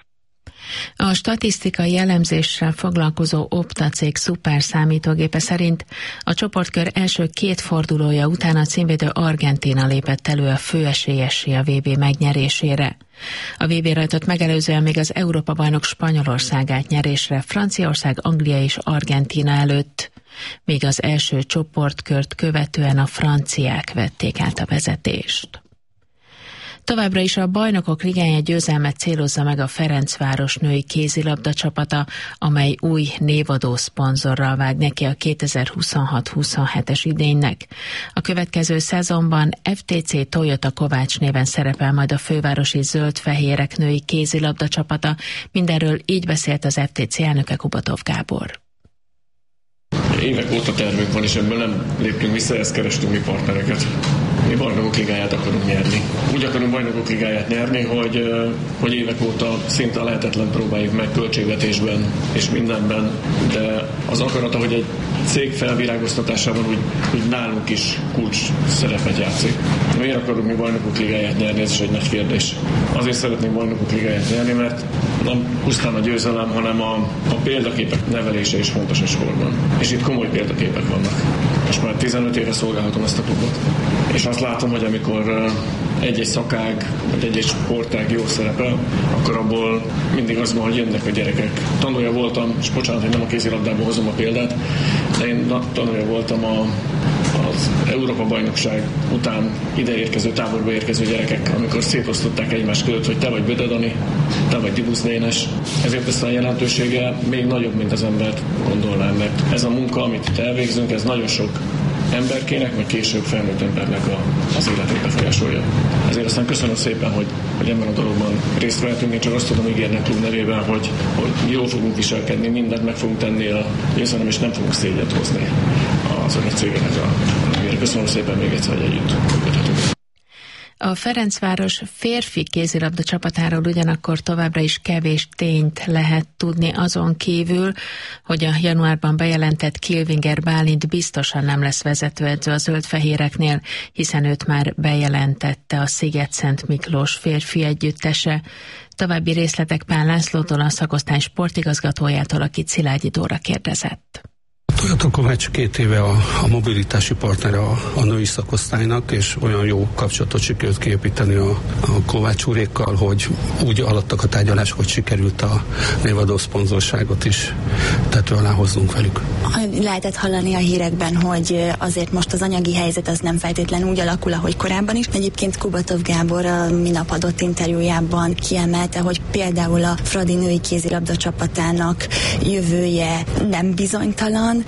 A statisztikai elemzéssel foglalkozó Opta cég szuperszámítógépe szerint a csoportkör első két fordulója után a címvédő Argentína lépett elő a főesélyessé a vé bé megnyerésére. A vé bé rajtot megelőzően még az Európa-bajnok Spanyolország állt nyerésre, Franciaország, Anglia és Argentína előtt, míg az első csoportkört követően a franciák vették át a vezetést. Továbbra is a Bajnokok Ligája győzelmet célozza meg a Ferencváros női kézilabda csapata, amely új névadó szponzorral vág neki a kétezer-huszonhat huszonhetes idénynek. A következő szezonban ef té cé Toyota Kovács néven szerepel majd a fővárosi zöld-fehérek női kézilabda csapata. Mindenről így beszélt az ef té cé elnöke, Kubatov Gábor. Évek óta tervünk van, és ebből nem léptünk vissza, ezt kerestünk mi partnereket. Mi Bajnokok Ligáját akarunk nyerni. Úgy akarunk Bajnokok Ligáját nyerni, hogy, hogy évek óta szinte a lehetetlen próbáljuk meg költségvetésben és mindenben, de az akarata, hogy egy cég felvirágoztatásában úgy, úgy nálunk is kulcs szerepet játszik. Miért akarunk mi Bajnokok Ligáját nyerni? Ez is egy nagy kérdés. Azért szeretnénk Bajnokok Ligáját nyerni, mert nem pusztán a győzelem, hanem a, a példaképek nevelése is fontos a sportban. És itt komoly példaképek vannak. Most már tizenöt éve szolgálhatom ezt a klubot. És azt látom, hogy amikor egy-egy szakág, vagy egy-egy sportág jól szerepel, akkor abból mindig az van, hogy jönnek a gyerekek. Tanulja voltam, és bocsánat, hogy nem a kézilabdából hozom a példát, de én tanulja voltam a, az Európa-bajnokság után ideérkező, táborba érkező gyerekek, amikor szétosztották egymás között, hogy te vagy Böde Dani, te vagy Dibusz Dénes. Ezért aztán jelentősége még nagyobb, mint az embert gondolnám, mert ez a munka, amit itt elvégzünk, ez nagyon sok emberkének, meg később felnőtt embernek a, az életét befolyásolja. Ezért aztán köszönöm szépen, hogy, hogy ebben a dologban részt vehetünk. Én csak azt tudom ígérni a klub nevében, hogy, hogy jól fogunk viselkedni, mindent meg fogunk tenni a győzelem, és nem fogunk szégyet hozni az önök cégének a nevére. Köszönöm szépen még egyszer, hogy együtt működhetünk. A Ferencváros férfi kézilabda csapatáról ugyanakkor továbbra is kevés tényt lehet tudni, azon kívül, hogy a januárban bejelentett Kilvinger Bálint biztosan nem lesz vezetőedző a zöldfehéreknél, hiszen őt már bejelentette a Sziget-Szent Miklós férfi együttese. További részletek Pál Lászlótól, a szakosztály sportigazgatójától, akit Szilágyi Dóra kérdezett. Toyota Kovács két éve a, a mobilitási partnere a, a női szakosztálynak, és olyan jó kapcsolatot sikerült kiépíteni a, a Kovács úrékkal, hogy úgy alattak a tárgyalások, hogy sikerült a névadó szponzorságot is tető alá hoznunk velük. Lehetett hallani a hírekben, hogy azért most az anyagi helyzet az nem feltétlenül úgy alakul, ahogy korábban is. Egyébként Kubatov Gábor a minap adott interjújában kiemelte, hogy például a Fradi női kézilabda csapatának jövője nem bizonytalan,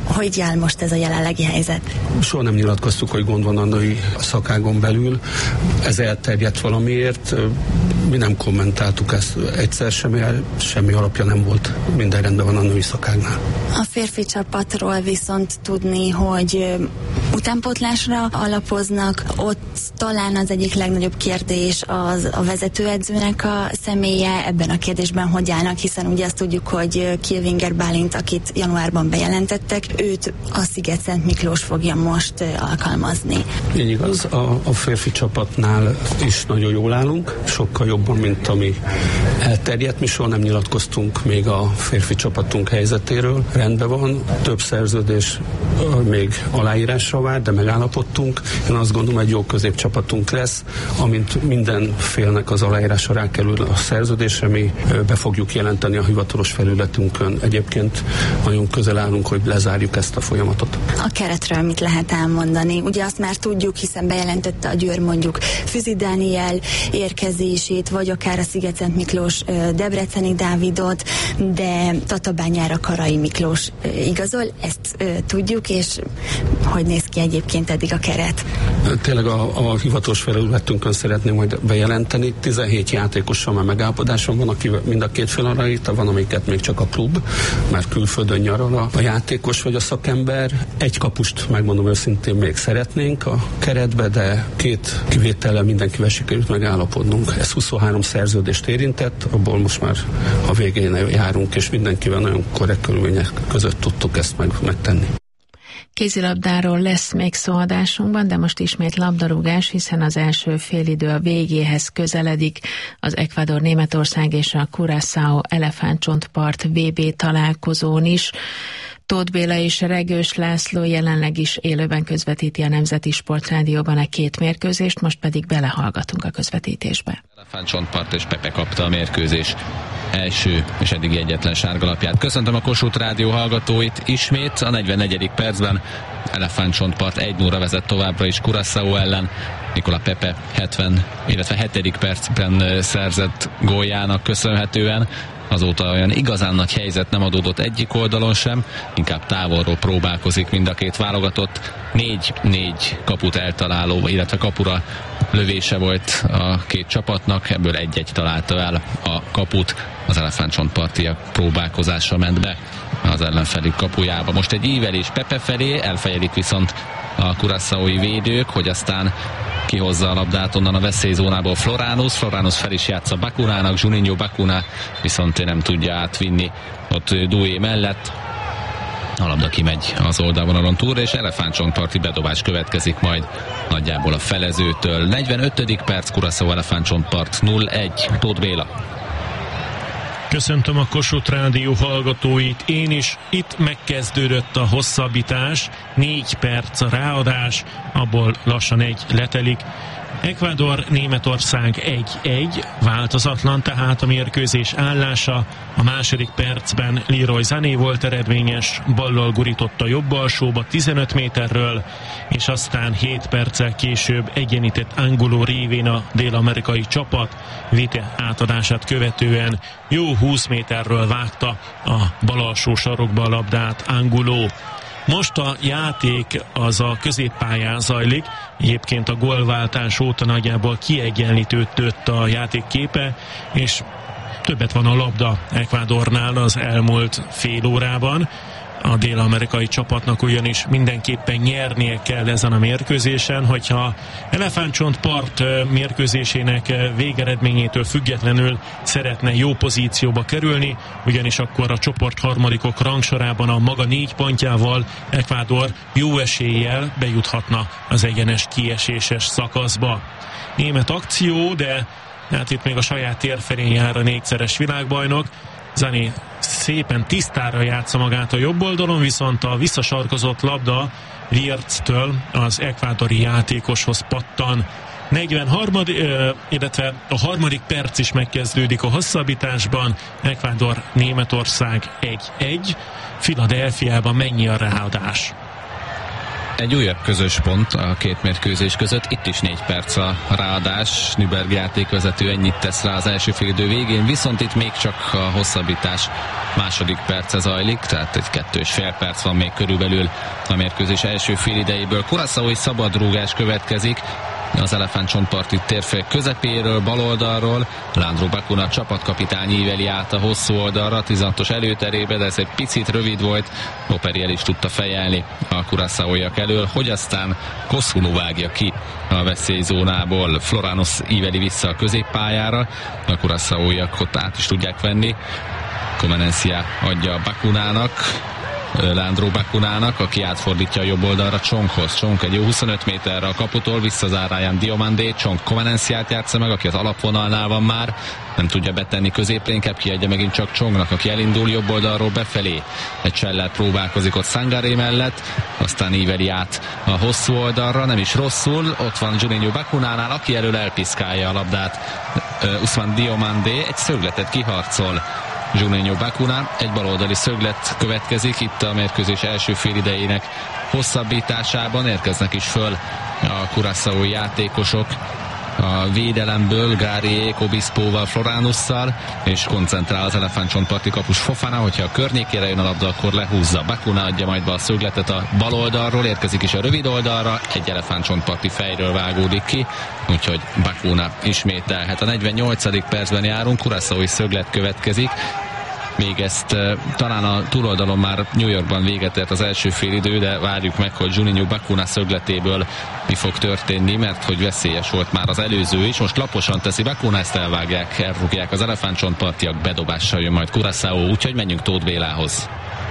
Hogy áll most ez a jelenlegi helyzet? Soha nem nyilatkoztuk, hogy gond van a női szakágon belül. Ez elterjedt valamiért. Mi nem kommentáltuk ezt egyszer, semmi, semmi alapja nem volt. Minden rendben van a női szakágnál. A férfi csapatról viszont tudni, hogy utánpótlásra alapoznak. Ott talán az egyik legnagyobb kérdés az a vezetőedzőnek a személye. Ebben a kérdésben hogy állnak, hiszen ugye azt tudjuk, hogy Kilvinger Bálint, akit januárban bejelentettek, őt a Sziget-Szent Miklós fogja most alkalmazni. Így igaz, a, a férfi csapatnál is nagyon jól állunk, sokkal jobban, mint ami elterjedt. Mi soha nem nyilatkoztunk még a férfi csapatunk helyzetéről. Rendben van, több szerződés még aláírásra vár, de megállapodtunk. Én azt gondolom, egy jó középcsapatunk lesz, amint minden félnek az aláírása rákerül a szerződésre, mi be fogjuk jelenteni a hivatalos felületünkön. Egyébként nagyon közel állunk, hogy lezárjuk ezt a folyamatot. A keretről mit lehet elmondani? Ugye azt már tudjuk, hiszen bejelentette a Győr mondjuk Füzi Dániel érkezését, vagy akár a Sziget-Szent Miklós Debreceni Dávidot, de Tatabányára Karai Miklós igazol, ezt tudjuk, és hogy néz ki egyébként eddig a keret? Tényleg a, a hivatalos felületünkön szeretném majd bejelenteni. tizenhét játékossal már megállapodáson van, aki mind a két fél arra írta, van, amiket még csak a klub, mert külföldön nyaral a, a játékos vagy a szakember. Egy kapust, megmondom őszintén, még szeretnénk a keretbe, de két kivétellel mindenkivel sikerült megállapodnunk. Ez huszonhárom szerződést érintett, abból most már a végén járunk, és mindenkivel nagyon korrekt körülmények között tudtuk ezt meg, megtenni. Kézilabdáról lesz még szó adásunkban, de most ismét labdarúgás, hiszen az első félidő a végéhez közeledik. Az Ecuador, Németország és a Curaçao elefántcsontpart vé bé találkozón is. Tóth Béla és Regős László jelenleg is élőben közvetíti a Nemzeti Sportrádióban a két mérkőzést, most pedig belehallgatunk a közvetítésbe. Elefántcsontpart és Pepe kapta a mérkőzés első és eddig egyetlen sárgalapját. Köszöntöm a Kossuth Rádió hallgatóit ismét a negyvennegyedik percben. Elefántcsontpart egy nulla vezet továbbra is Curaçao ellen. Nicola Pepe hetven, illetve hetedik percben szerzett góljának köszönhetően. Azóta olyan igazán nagy helyzet nem adódott egyik oldalon sem, inkább távolról próbálkozik mind a két válogatott. négy-négy kaput eltaláló, illetve kapura lövése volt a két csapatnak, ebből egy-egy találta el a kaput. Az elefántcsontpartiak próbálkozása ment be az ellenfelük kapujába. Most egy ívelés Pepe felé, elfejelik viszont a curaçaoi védők, hogy aztán kihozza a labdát onnan a veszélyzónából Floránus. Floránus fel is játsza Bakunának, Juninho Bakuna viszont nem tudja átvinni ott Doué mellett. A labda kimegy az oldalvonalon túlra, és elefántcsontparti bedobás következik majd nagyjából a felezőtől. negyvenötödik perc, Curaçao elefántcsontpart nulla egy. Tóth Béla. Köszöntöm a Kossuth Rádió hallgatóit. Én is. Itt megkezdődött a hosszabbítás, négy perc a ráadás, abból lassan egy letelik. Ecuador, Németország egy-egy, változatlan tehát a mérkőzés állása. A második percben Leroy Sané volt eredményes, ballal gurította jobb alsóba tizenöt méterről, és aztán hét perccel később egyenített Angulo révén a dél-amerikai csapat, Vite átadását követően jó húsz méterről vágta a bal alsó sarokba a labdát Angulo. Most a játék az a középpályán zajlik, egyébként a gólváltás óta nagyjából kiegyenlítődött a játék képe, és többet van a labda Ecuadornál az elmúlt fél órában. A dél-amerikai csapatnak ugyanis mindenképpen nyernie kell ezen a mérkőzésen, hogyha Elefántcsontpart mérkőzésének végeredményétől függetlenül szeretne jó pozícióba kerülni, ugyanis akkor a csoport harmadikok rangsorában a maga négy pontjával Ecuador jó eséllyel bejuthatna az egyenes kieséses szakaszba. Német akció, de hát itt még a saját térfelén jár a négyszeres világbajnok. Sané szépen tisztára játsza magát a jobb oldalon, viszont a visszasarkozott labda Wirtz-től az ekvádori játékoshoz pattan. negyvenhárom, illetve a harmadik perc is megkezdődik a hosszabbításban. Ecuador, Németország egy-egy. Philadelphiában mennyi a ráadás? Egy újabb közös pont a két mérkőzés között, itt is négy perc a ráadás, Nyberg játékvezető ennyit tesz rá az első félidő végén, viszont itt még csak a hosszabbítás második perce zajlik, tehát egy kettő és fél perc van még körülbelül a mérkőzés első félidejéből. Curaçaói szabadrúgás következik, az elefántcsontparti térfél közepéről, baloldalról. Leandro Bacuna csapatkapitány íveli át a hosszú oldalra, tizenhatos előterébe, de ez egy picit rövid volt. Operi el is tudta fejelni a curaçaóiak elől, hogy aztán Koszunu vágja ki a veszélyzónából. Floranos íveli vissza a középpályára, a curaçaóiak ott át is tudják venni. Comenencia adja Bacunának, Leandro Bacunának, aki átfordítja a jobb oldalra Csonghoz. Csong egy jó huszonöt méterre a kaputól, visszazár Ryan Diomandé, Csong Comenenciát játsza meg, aki az alapvonalnál van már, nem tudja betenni középre, inkább kiadja megint csak Csongnak, aki elindul jobb oldalról befelé. Egy csellel próbálkozik ott Sangaré mellett, aztán íveli át a hosszú oldalra, nem is rosszul, ott van Juninho Bacunánál, aki elől elpiszkálja a labdát. Uh, Ousmane Diomandé egy szögletet kiharcol. Juninho Bacuna, egy baloldali szöglet következik itt a mérkőzés első félidejének hosszabbításában, érkeznek is föl a curaçaói játékosok a védelemből, Gárié, Obispóval, Floranusszal, és koncentrál az elefántcsontparti kapus Fofana, hogyha a környékére jön a labda, akkor lehúzza. Bacuna adja majd be a szögletet a bal oldalról, érkezik is a rövid oldalra, egy elefántcsontparti fejről vágódik ki, úgyhogy Bacuna ismételhet. A negyvennyolcadik percben járunk, curaçaói szöglet következik. Még ezt e, talán a túloldalon már New Yorkban véget ért az első félidő, de várjuk meg, hogy Juninho Bacuna szögletéből mi fog történni, mert hogy veszélyes volt már az előző is. Most laposan teszi Bacuna, ezt elvágják, elrúgják az elefántcsontpartiak, bedobással jön majd Curaçao, úgyhogy menjünk Tóth Bélához.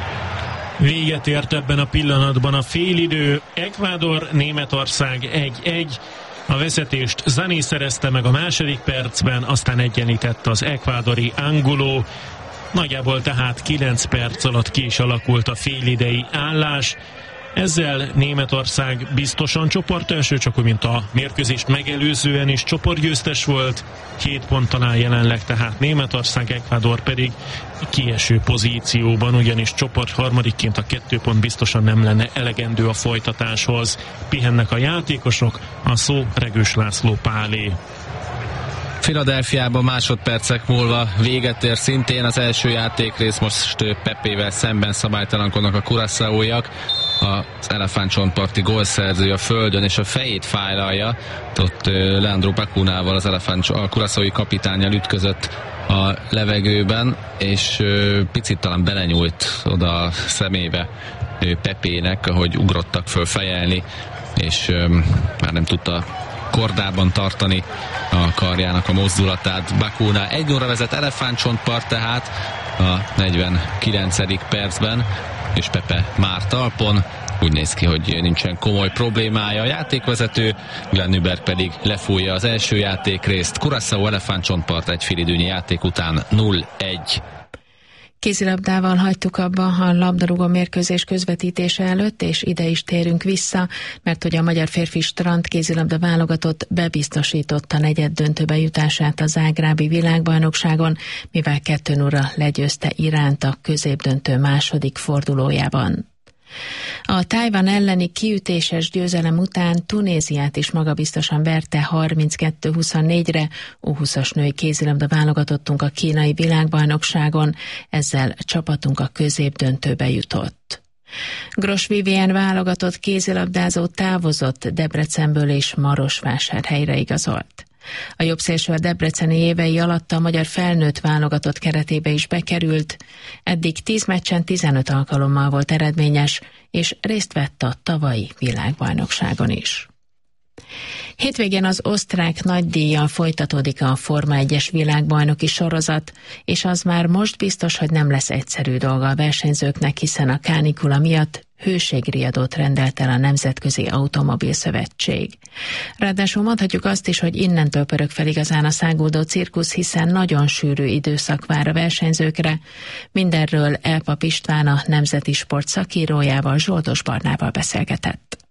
Véget ért ebben a pillanatban a félidő. Ekvádor, Németország egy egy. A vezetést Zané szerezte meg a második percben, aztán egyenlített az ekvádori Angulo. Nagyjából tehát kilenc perc alatt ki is alakult a félidei állás. Ezzel Németország biztosan csoportelső, csak úgy, mint a mérkőzést megelőzően is csoportgyőztes volt. Hét ponttal áll jelenleg tehát Németország, Ekvádor pedig kieső pozícióban, ugyanis csoport harmadikként a kettő pont biztosan nem lenne elegendő a folytatáshoz. Pihennek a játékosok, a szó Regős László Pálé. Philadelphiában másodpercek múlva véget ér szintén az első játékrész, most Pepével szemben szabálytalankodnak a curaçaóiak. Az elefántcsontparti gólszerző a földön és a fejét fájlalja. Ott Leandro Bacunával, az elefánt, a curaçaói kapitánnyal ütközött a levegőben, és picit talán belenyúlt oda a szemébe Pepének, ahogy ugrottak föl fejelni, és már nem tudta kordában tartani a karjának a mozdulatát. Bacuna egy óra vezet elefántcsontpart tehát a negyvenkilencedik percben, és Pepe már talpon. Úgy néz ki, hogy nincsen komoly problémája. A játékvezető Glenn Nyberg pedig lefújja az első játékrészt. Curaçao elefántcsontpart egy félidőnyi játék után nulla egy. Kézilabdával hagytuk abba a labdarúgó mérkőzés közvetítése előtt, és ide is térünk vissza, mert hogy a magyar férfi strand kézilabda válogatott bebiztosította negyed döntőbe jutását a zágrábi világbajnokságon, mivel kettő nulla legyőzte Iránt a középdöntő második fordulójában. A Tajvan elleni kiütéses győzelem után Tunéziát is magabiztosan verte harminckettő huszonnégyre, U húszas női kézilabda válogatottunk a kínai világbajnokságon, ezzel csapatunk a középdöntőbe jutott. Gros Vivien válogatott kézilabdázó távozott Debrecenből és Marosvásárhelyre igazolt. A jobbszélső a debreceni évei alatt a magyar felnőtt válogatott keretébe is bekerült, eddig tíz meccsen tizenöt alkalommal volt eredményes, és részt vett a tavalyi világbajnokságon is. Hétvégén az osztrák nagydíjjal folytatódik a Forma egyes világbajnoki sorozat, és az már most biztos, hogy nem lesz egyszerű dolga a versenyzőknek, hiszen a kánikula miatt hőségriadót rendelt el a Nemzetközi Automobil Szövetség. Ráadásul mondhatjuk azt is, hogy innentől pörög fel igazán a száguldó cirkusz, hiszen nagyon sűrű időszak vár a versenyzőkre. Mindenről Elpap István, a Nemzeti Sport szakírójával, Zsoldos Barnával beszélgetett.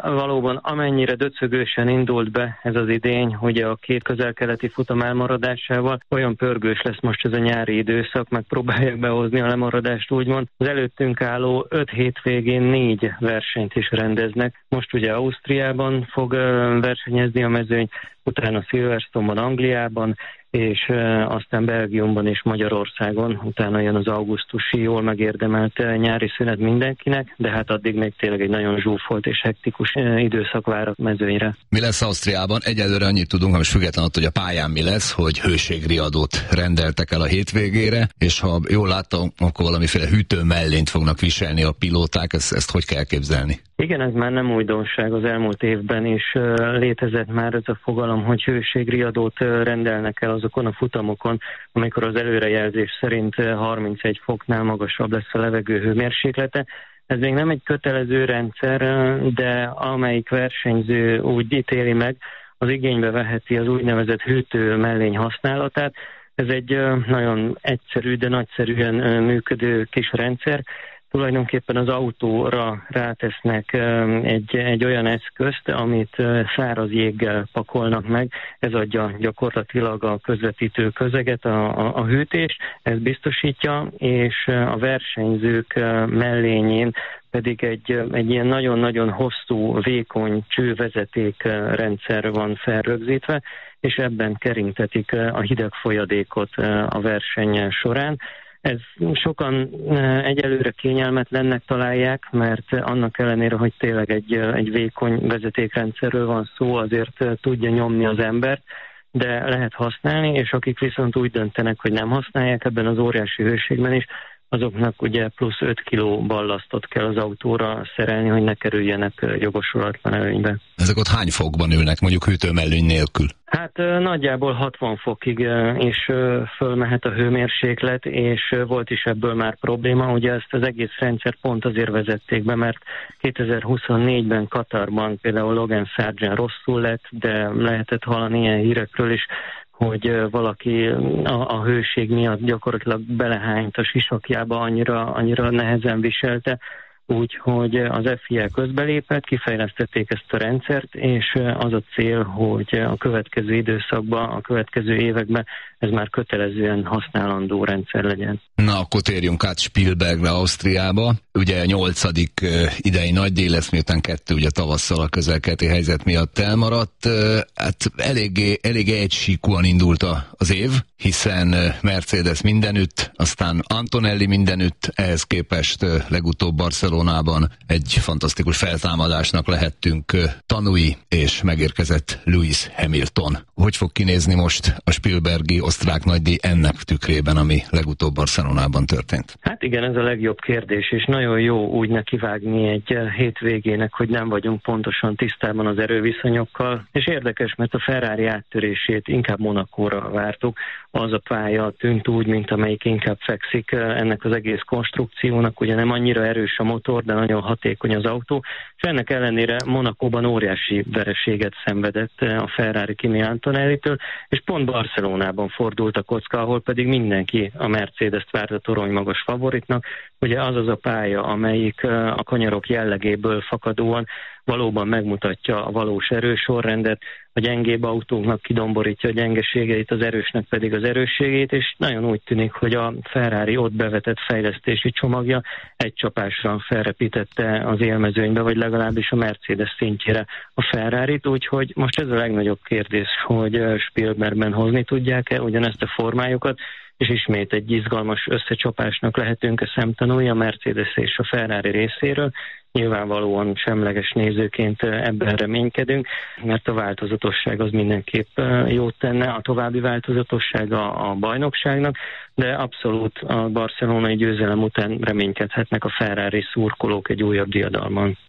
valóban amennyire döcögősen indult be ez az idény, ugye a két közel-keleti futam elmaradásával, olyan pörgős lesz most ez a nyári időszak, meg próbálják behozni a lemaradást úgymond. Az előttünk álló öt hétvégén négy versenyt is rendeznek. Most ugye Ausztriában fog versenyezni a mezőny, utána Silverstone-ban, Angliában, és uh, aztán Belgiumban és Magyarországon, utána jön az augusztusi jól megérdemelt uh, nyári szünet mindenkinek, de hát addig még tényleg egy nagyon zsúfolt és hektikus uh, időszak vár a mezőnyre. Mi lesz Ausztriában? Egyelőre annyit tudunk, hogy független attól, hogy a pályán mi lesz, hogy hőségriadót rendeltek el a hétvégére, és ha jól láttam, akkor valamiféle hűtő mellényt fognak viselni a pilóták, ezt, ezt hogy kell képzelni? Igen, ez már nem újdonság, az elmúlt évben is uh, létezett már ez a fogalom, hogy hőségriadót uh, rendelnek el azokon a futamokon, amikor az előrejelzés szerint uh, harmincegy foknál magasabb lesz a levegő hőmérséklete. Ez még nem egy kötelező rendszer, uh, de amelyik versenyző úgy ítéli meg, az igénybe veheti az úgynevezett hűtő mellény használatát. Ez egy uh, nagyon egyszerű, de nagyszerűen uh, működő kis rendszer. Tulajdonképpen az autóra rátesznek egy, egy olyan eszközt, amit száraz jéggel pakolnak meg. Ez adja gyakorlatilag a közvetítő közeget, a, a, a hűtést, ez biztosítja, és a versenyzők mellényén pedig egy, egy ilyen nagyon-nagyon hosszú, vékony csővezetékrendszer van felrögzítve, és ebben keringtetik a hideg folyadékot a verseny során. Ez sokan egyelőre kényelmetlennek találják, mert annak ellenére, hogy tényleg egy, egy vékony vezetékrendszerről van szó, azért tudja nyomni az embert, de lehet használni, és akik viszont úgy döntenek, hogy nem használják ebben az óriási hőségben is, azoknak ugye plusz öt kiló ballasztot kell az autóra szerelni, hogy ne kerüljenek jogosulatlan előnybe. Ezek ott hány fokban ülnek, mondjuk hűtőmellény nélkül? Hát nagyjából hatvan fokig is fölmehet a hőmérséklet, és volt is ebből már probléma. Ugye ezt az egész rendszer pont azért vezették be, mert kétezer-huszonnégyben Katarban például Logan Sargent rosszul lett, de lehetett hallani ilyen hírekről is, hogy valaki a, a hőség miatt gyakorlatilag belehányt a sisakjába, annyira, annyira nehezen viselte, úgyhogy az ef i á közbelépett, kifejlesztették ezt a rendszert, és az a cél, hogy a következő időszakban, a következő években ez már kötelezően használandó rendszer legyen. Na, akkor térjünk át Spielbergre, Ausztriába. Ugye nyolcadik idei nagydíj lesz, miután kettő ugye tavasszal a közel-keleti helyzet miatt elmaradt. Hát eléggé, eléggé egysíkúan indult az év, hiszen Mercedes mindenütt, aztán Antonelli mindenütt, ehhez képest legutóbb Barcelonában egy fantasztikus feltámadásnak lehettünk tanúi, és megérkezett Lewis Hamilton. Hogy fog kinézni most a Spielbergi osztrák nagydíj ennek tükrében, ami legutóbb Barcelonában történt? Hát igen, ez a legjobb kérdés, és nagyon jó úgy nekivágni egy hétvégének, hogy nem vagyunk pontosan tisztában az erőviszonyokkal, és érdekes, mert a Ferrari áttörését inkább Monacóra vártuk. Az a pálya tűnt úgy, mint amelyik inkább fekszik ennek az egész konstrukciónak, ugye nem annyira erős a motor, de nagyon hatékony az autó, és ennek ellenére Monacóban óriási vereséget szenvedett a Ferrari Kimi Antonellitől, és pont Barcelonában fordult a kocka, ahol pedig mindenki a Mercedes-t várta torony magas favoritnak. Ugye az az a pálya, amelyik a kanyarok jellegéből fakadóan valóban megmutatja a valós erősorrendet, a gyengébb autóknak kidomborítja a gyengeségeit, az erősnek pedig az erősségét, és nagyon úgy tűnik, hogy a Ferrari ott bevetett fejlesztési csomagja egy csapásra felrepítette az élmezőnybe, vagy legalábbis a Mercedes szintjére a Ferrarit, úgyhogy most ez a legnagyobb kérdés, hogy Spielbergben hozni tudják-e ugyanezt a formájukat, és ismét egy izgalmas összecsapásnak lehetünk a szemtanúi a Mercedes és a Ferrari részéről. Nyilvánvalóan semleges nézőként ebben reménykedünk, mert a változatosság az mindenképp jót tenne, a további változatosság a, a bajnokságnak, de abszolút a barcelonai győzelem után reménykedhetnek a Ferrari szurkolók egy újabb diadalman.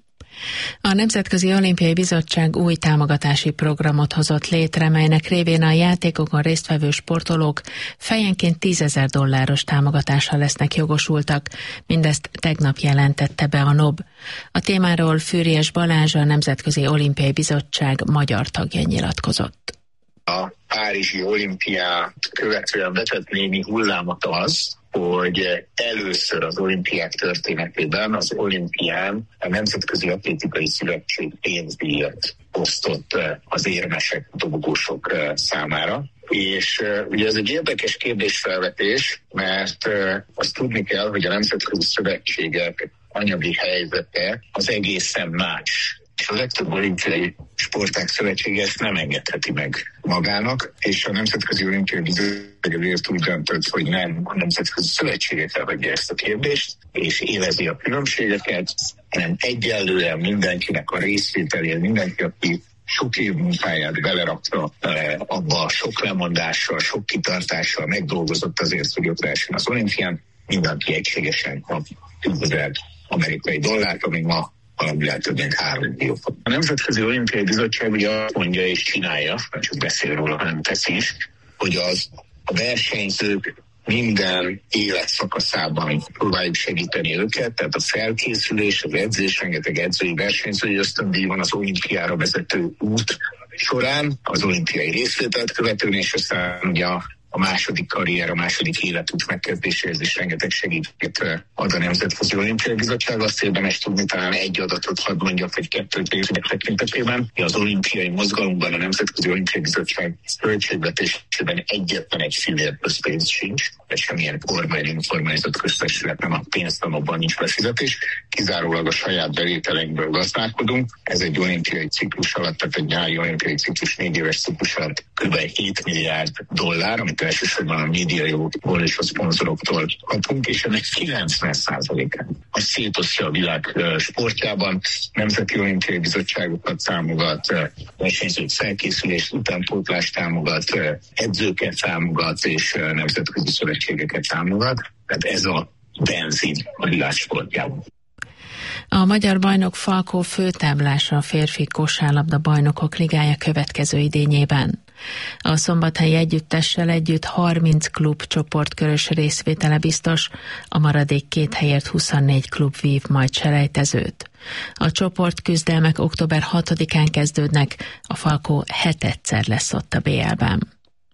A Nemzetközi Olimpiai Bizottság új támogatási programot hozott létre, melynek révén a játékokon résztvevő sportolók fejenként tízezer dolláros támogatásra lesznek jogosultak. Mindezt tegnap jelentette be a NOB. A témáról Fűrjes Balázs, a Nemzetközi Olimpiai Bizottság magyar tagja nyilatkozott. A párizsi olimpiát követően vetett némi hullámot az, hogy először az olimpiák történetében az olimpián a Nemzetközi Atlétikai Szövetség pénzdíjat osztott az érmesek, dobogósok számára. És uh, ugye ez egy érdekes kérdésfelvetés, mert uh, azt tudni kell, hogy a nemzetközi szövetségek anyagi helyzete az egészen más. És a legtöbb olimpiai sportág szövetsége ezt nem engedheti meg magának, és a Nemzetközi Olimpiai Bizottság úgy döntött, hogy nem a nemzetközi szövetségekkel hagyja ezt a kérdést, és élezi a különbségeket, hanem egyenlően mindenkinek a részvételén, mindenki, aki sok év munkáját belerakta abba a sok lemondással, sok kitartással, megdolgozott azért, hogy ott lehessen az olimpián, mindenki egységesen kap tízezer amerikai dollárt, ami ma valamivel több mint három millió. A Nemzetközi Olimpiai Bizottság ugye azt mondja és csinálja, nem csak beszél róla, hanem teszi is, hogy az a versenyzők minden életszakaszában próbáljuk segíteni őket, tehát a felkészülés, az edzés, rengeteg edzői versenyzői ösztöndíj van az olimpiára vezető út során, az olimpiai részvételt követően, és aztán ugye a a második karrier, a második életút megkezdéséhez is rengeteg segítséget ad a Nemzetközi Olimpiai Bizottság. Azt érdemes tudni, talán egy adatot hadd mondjak, vagy kettőt részletek tekintetében. Az olimpiai mozgalomban a Nemzetközi Olimpiai Bizottság költségvetésében egyetlen egy fillér közpénz sincs, vagy semmilyen kormány, önkormányzat köztesület nem a pénzt, abban nincs befizetés. Kizárólag a saját bevételeinkből gazdálkodunk. Ez egy olimpiai ciklus alatt, tehát egy nyári olimpiai ciklus négy éves ciklus alatt kb. hét milliárd dollár, amit elsősorban a médiajókból és a szponzoroktól kapunk, és ennek kilencven százalékát azt szétosztja a világ sportjában, Nemzeti Olimpiai Bizottságokat támogat, versenyzők felkészülést, utánpótlást támogat, edzőket támogat, és nemzetközi szövetségeket támogat. Tehát ez a benzin a világ sportjában. A magyar bajnok Falkó főtáblása a férfi kosárlabda bajnokok ligája következő idényében. A szombathelyi együttessel együtt harminc klub csoportkörös részvétele biztos, a maradék két helyért huszonnégy klub vív majd selejtezőt. A csoportküzdelmek október hatodikán kezdődnek, a Falkó hetedszer lesz ott a bé el-ben.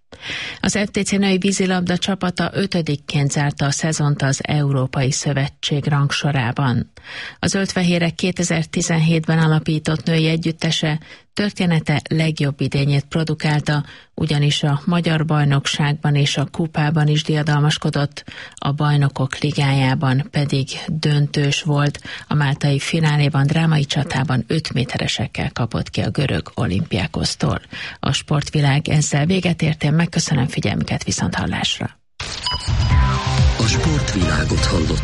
Az ef té cé női vízilabda csapata ötödikként zárta a szezont az Európai Szövetség rangsorában. A zöldfehérek kétezer-tizenhétben alapított női együttese története legjobb idényét produkálta, ugyanis a magyar bajnokságban és a kupában is diadalmaskodott, a bajnokok ligájában pedig döntős volt, a máltai fináléban drámai csatában öt méteresekkel kapott ki a görög Olympiakosztól. A sportvilág ezzel véget ért, én megköszönöm figyelmüket, viszonthallásra. A sportvilágot hallott.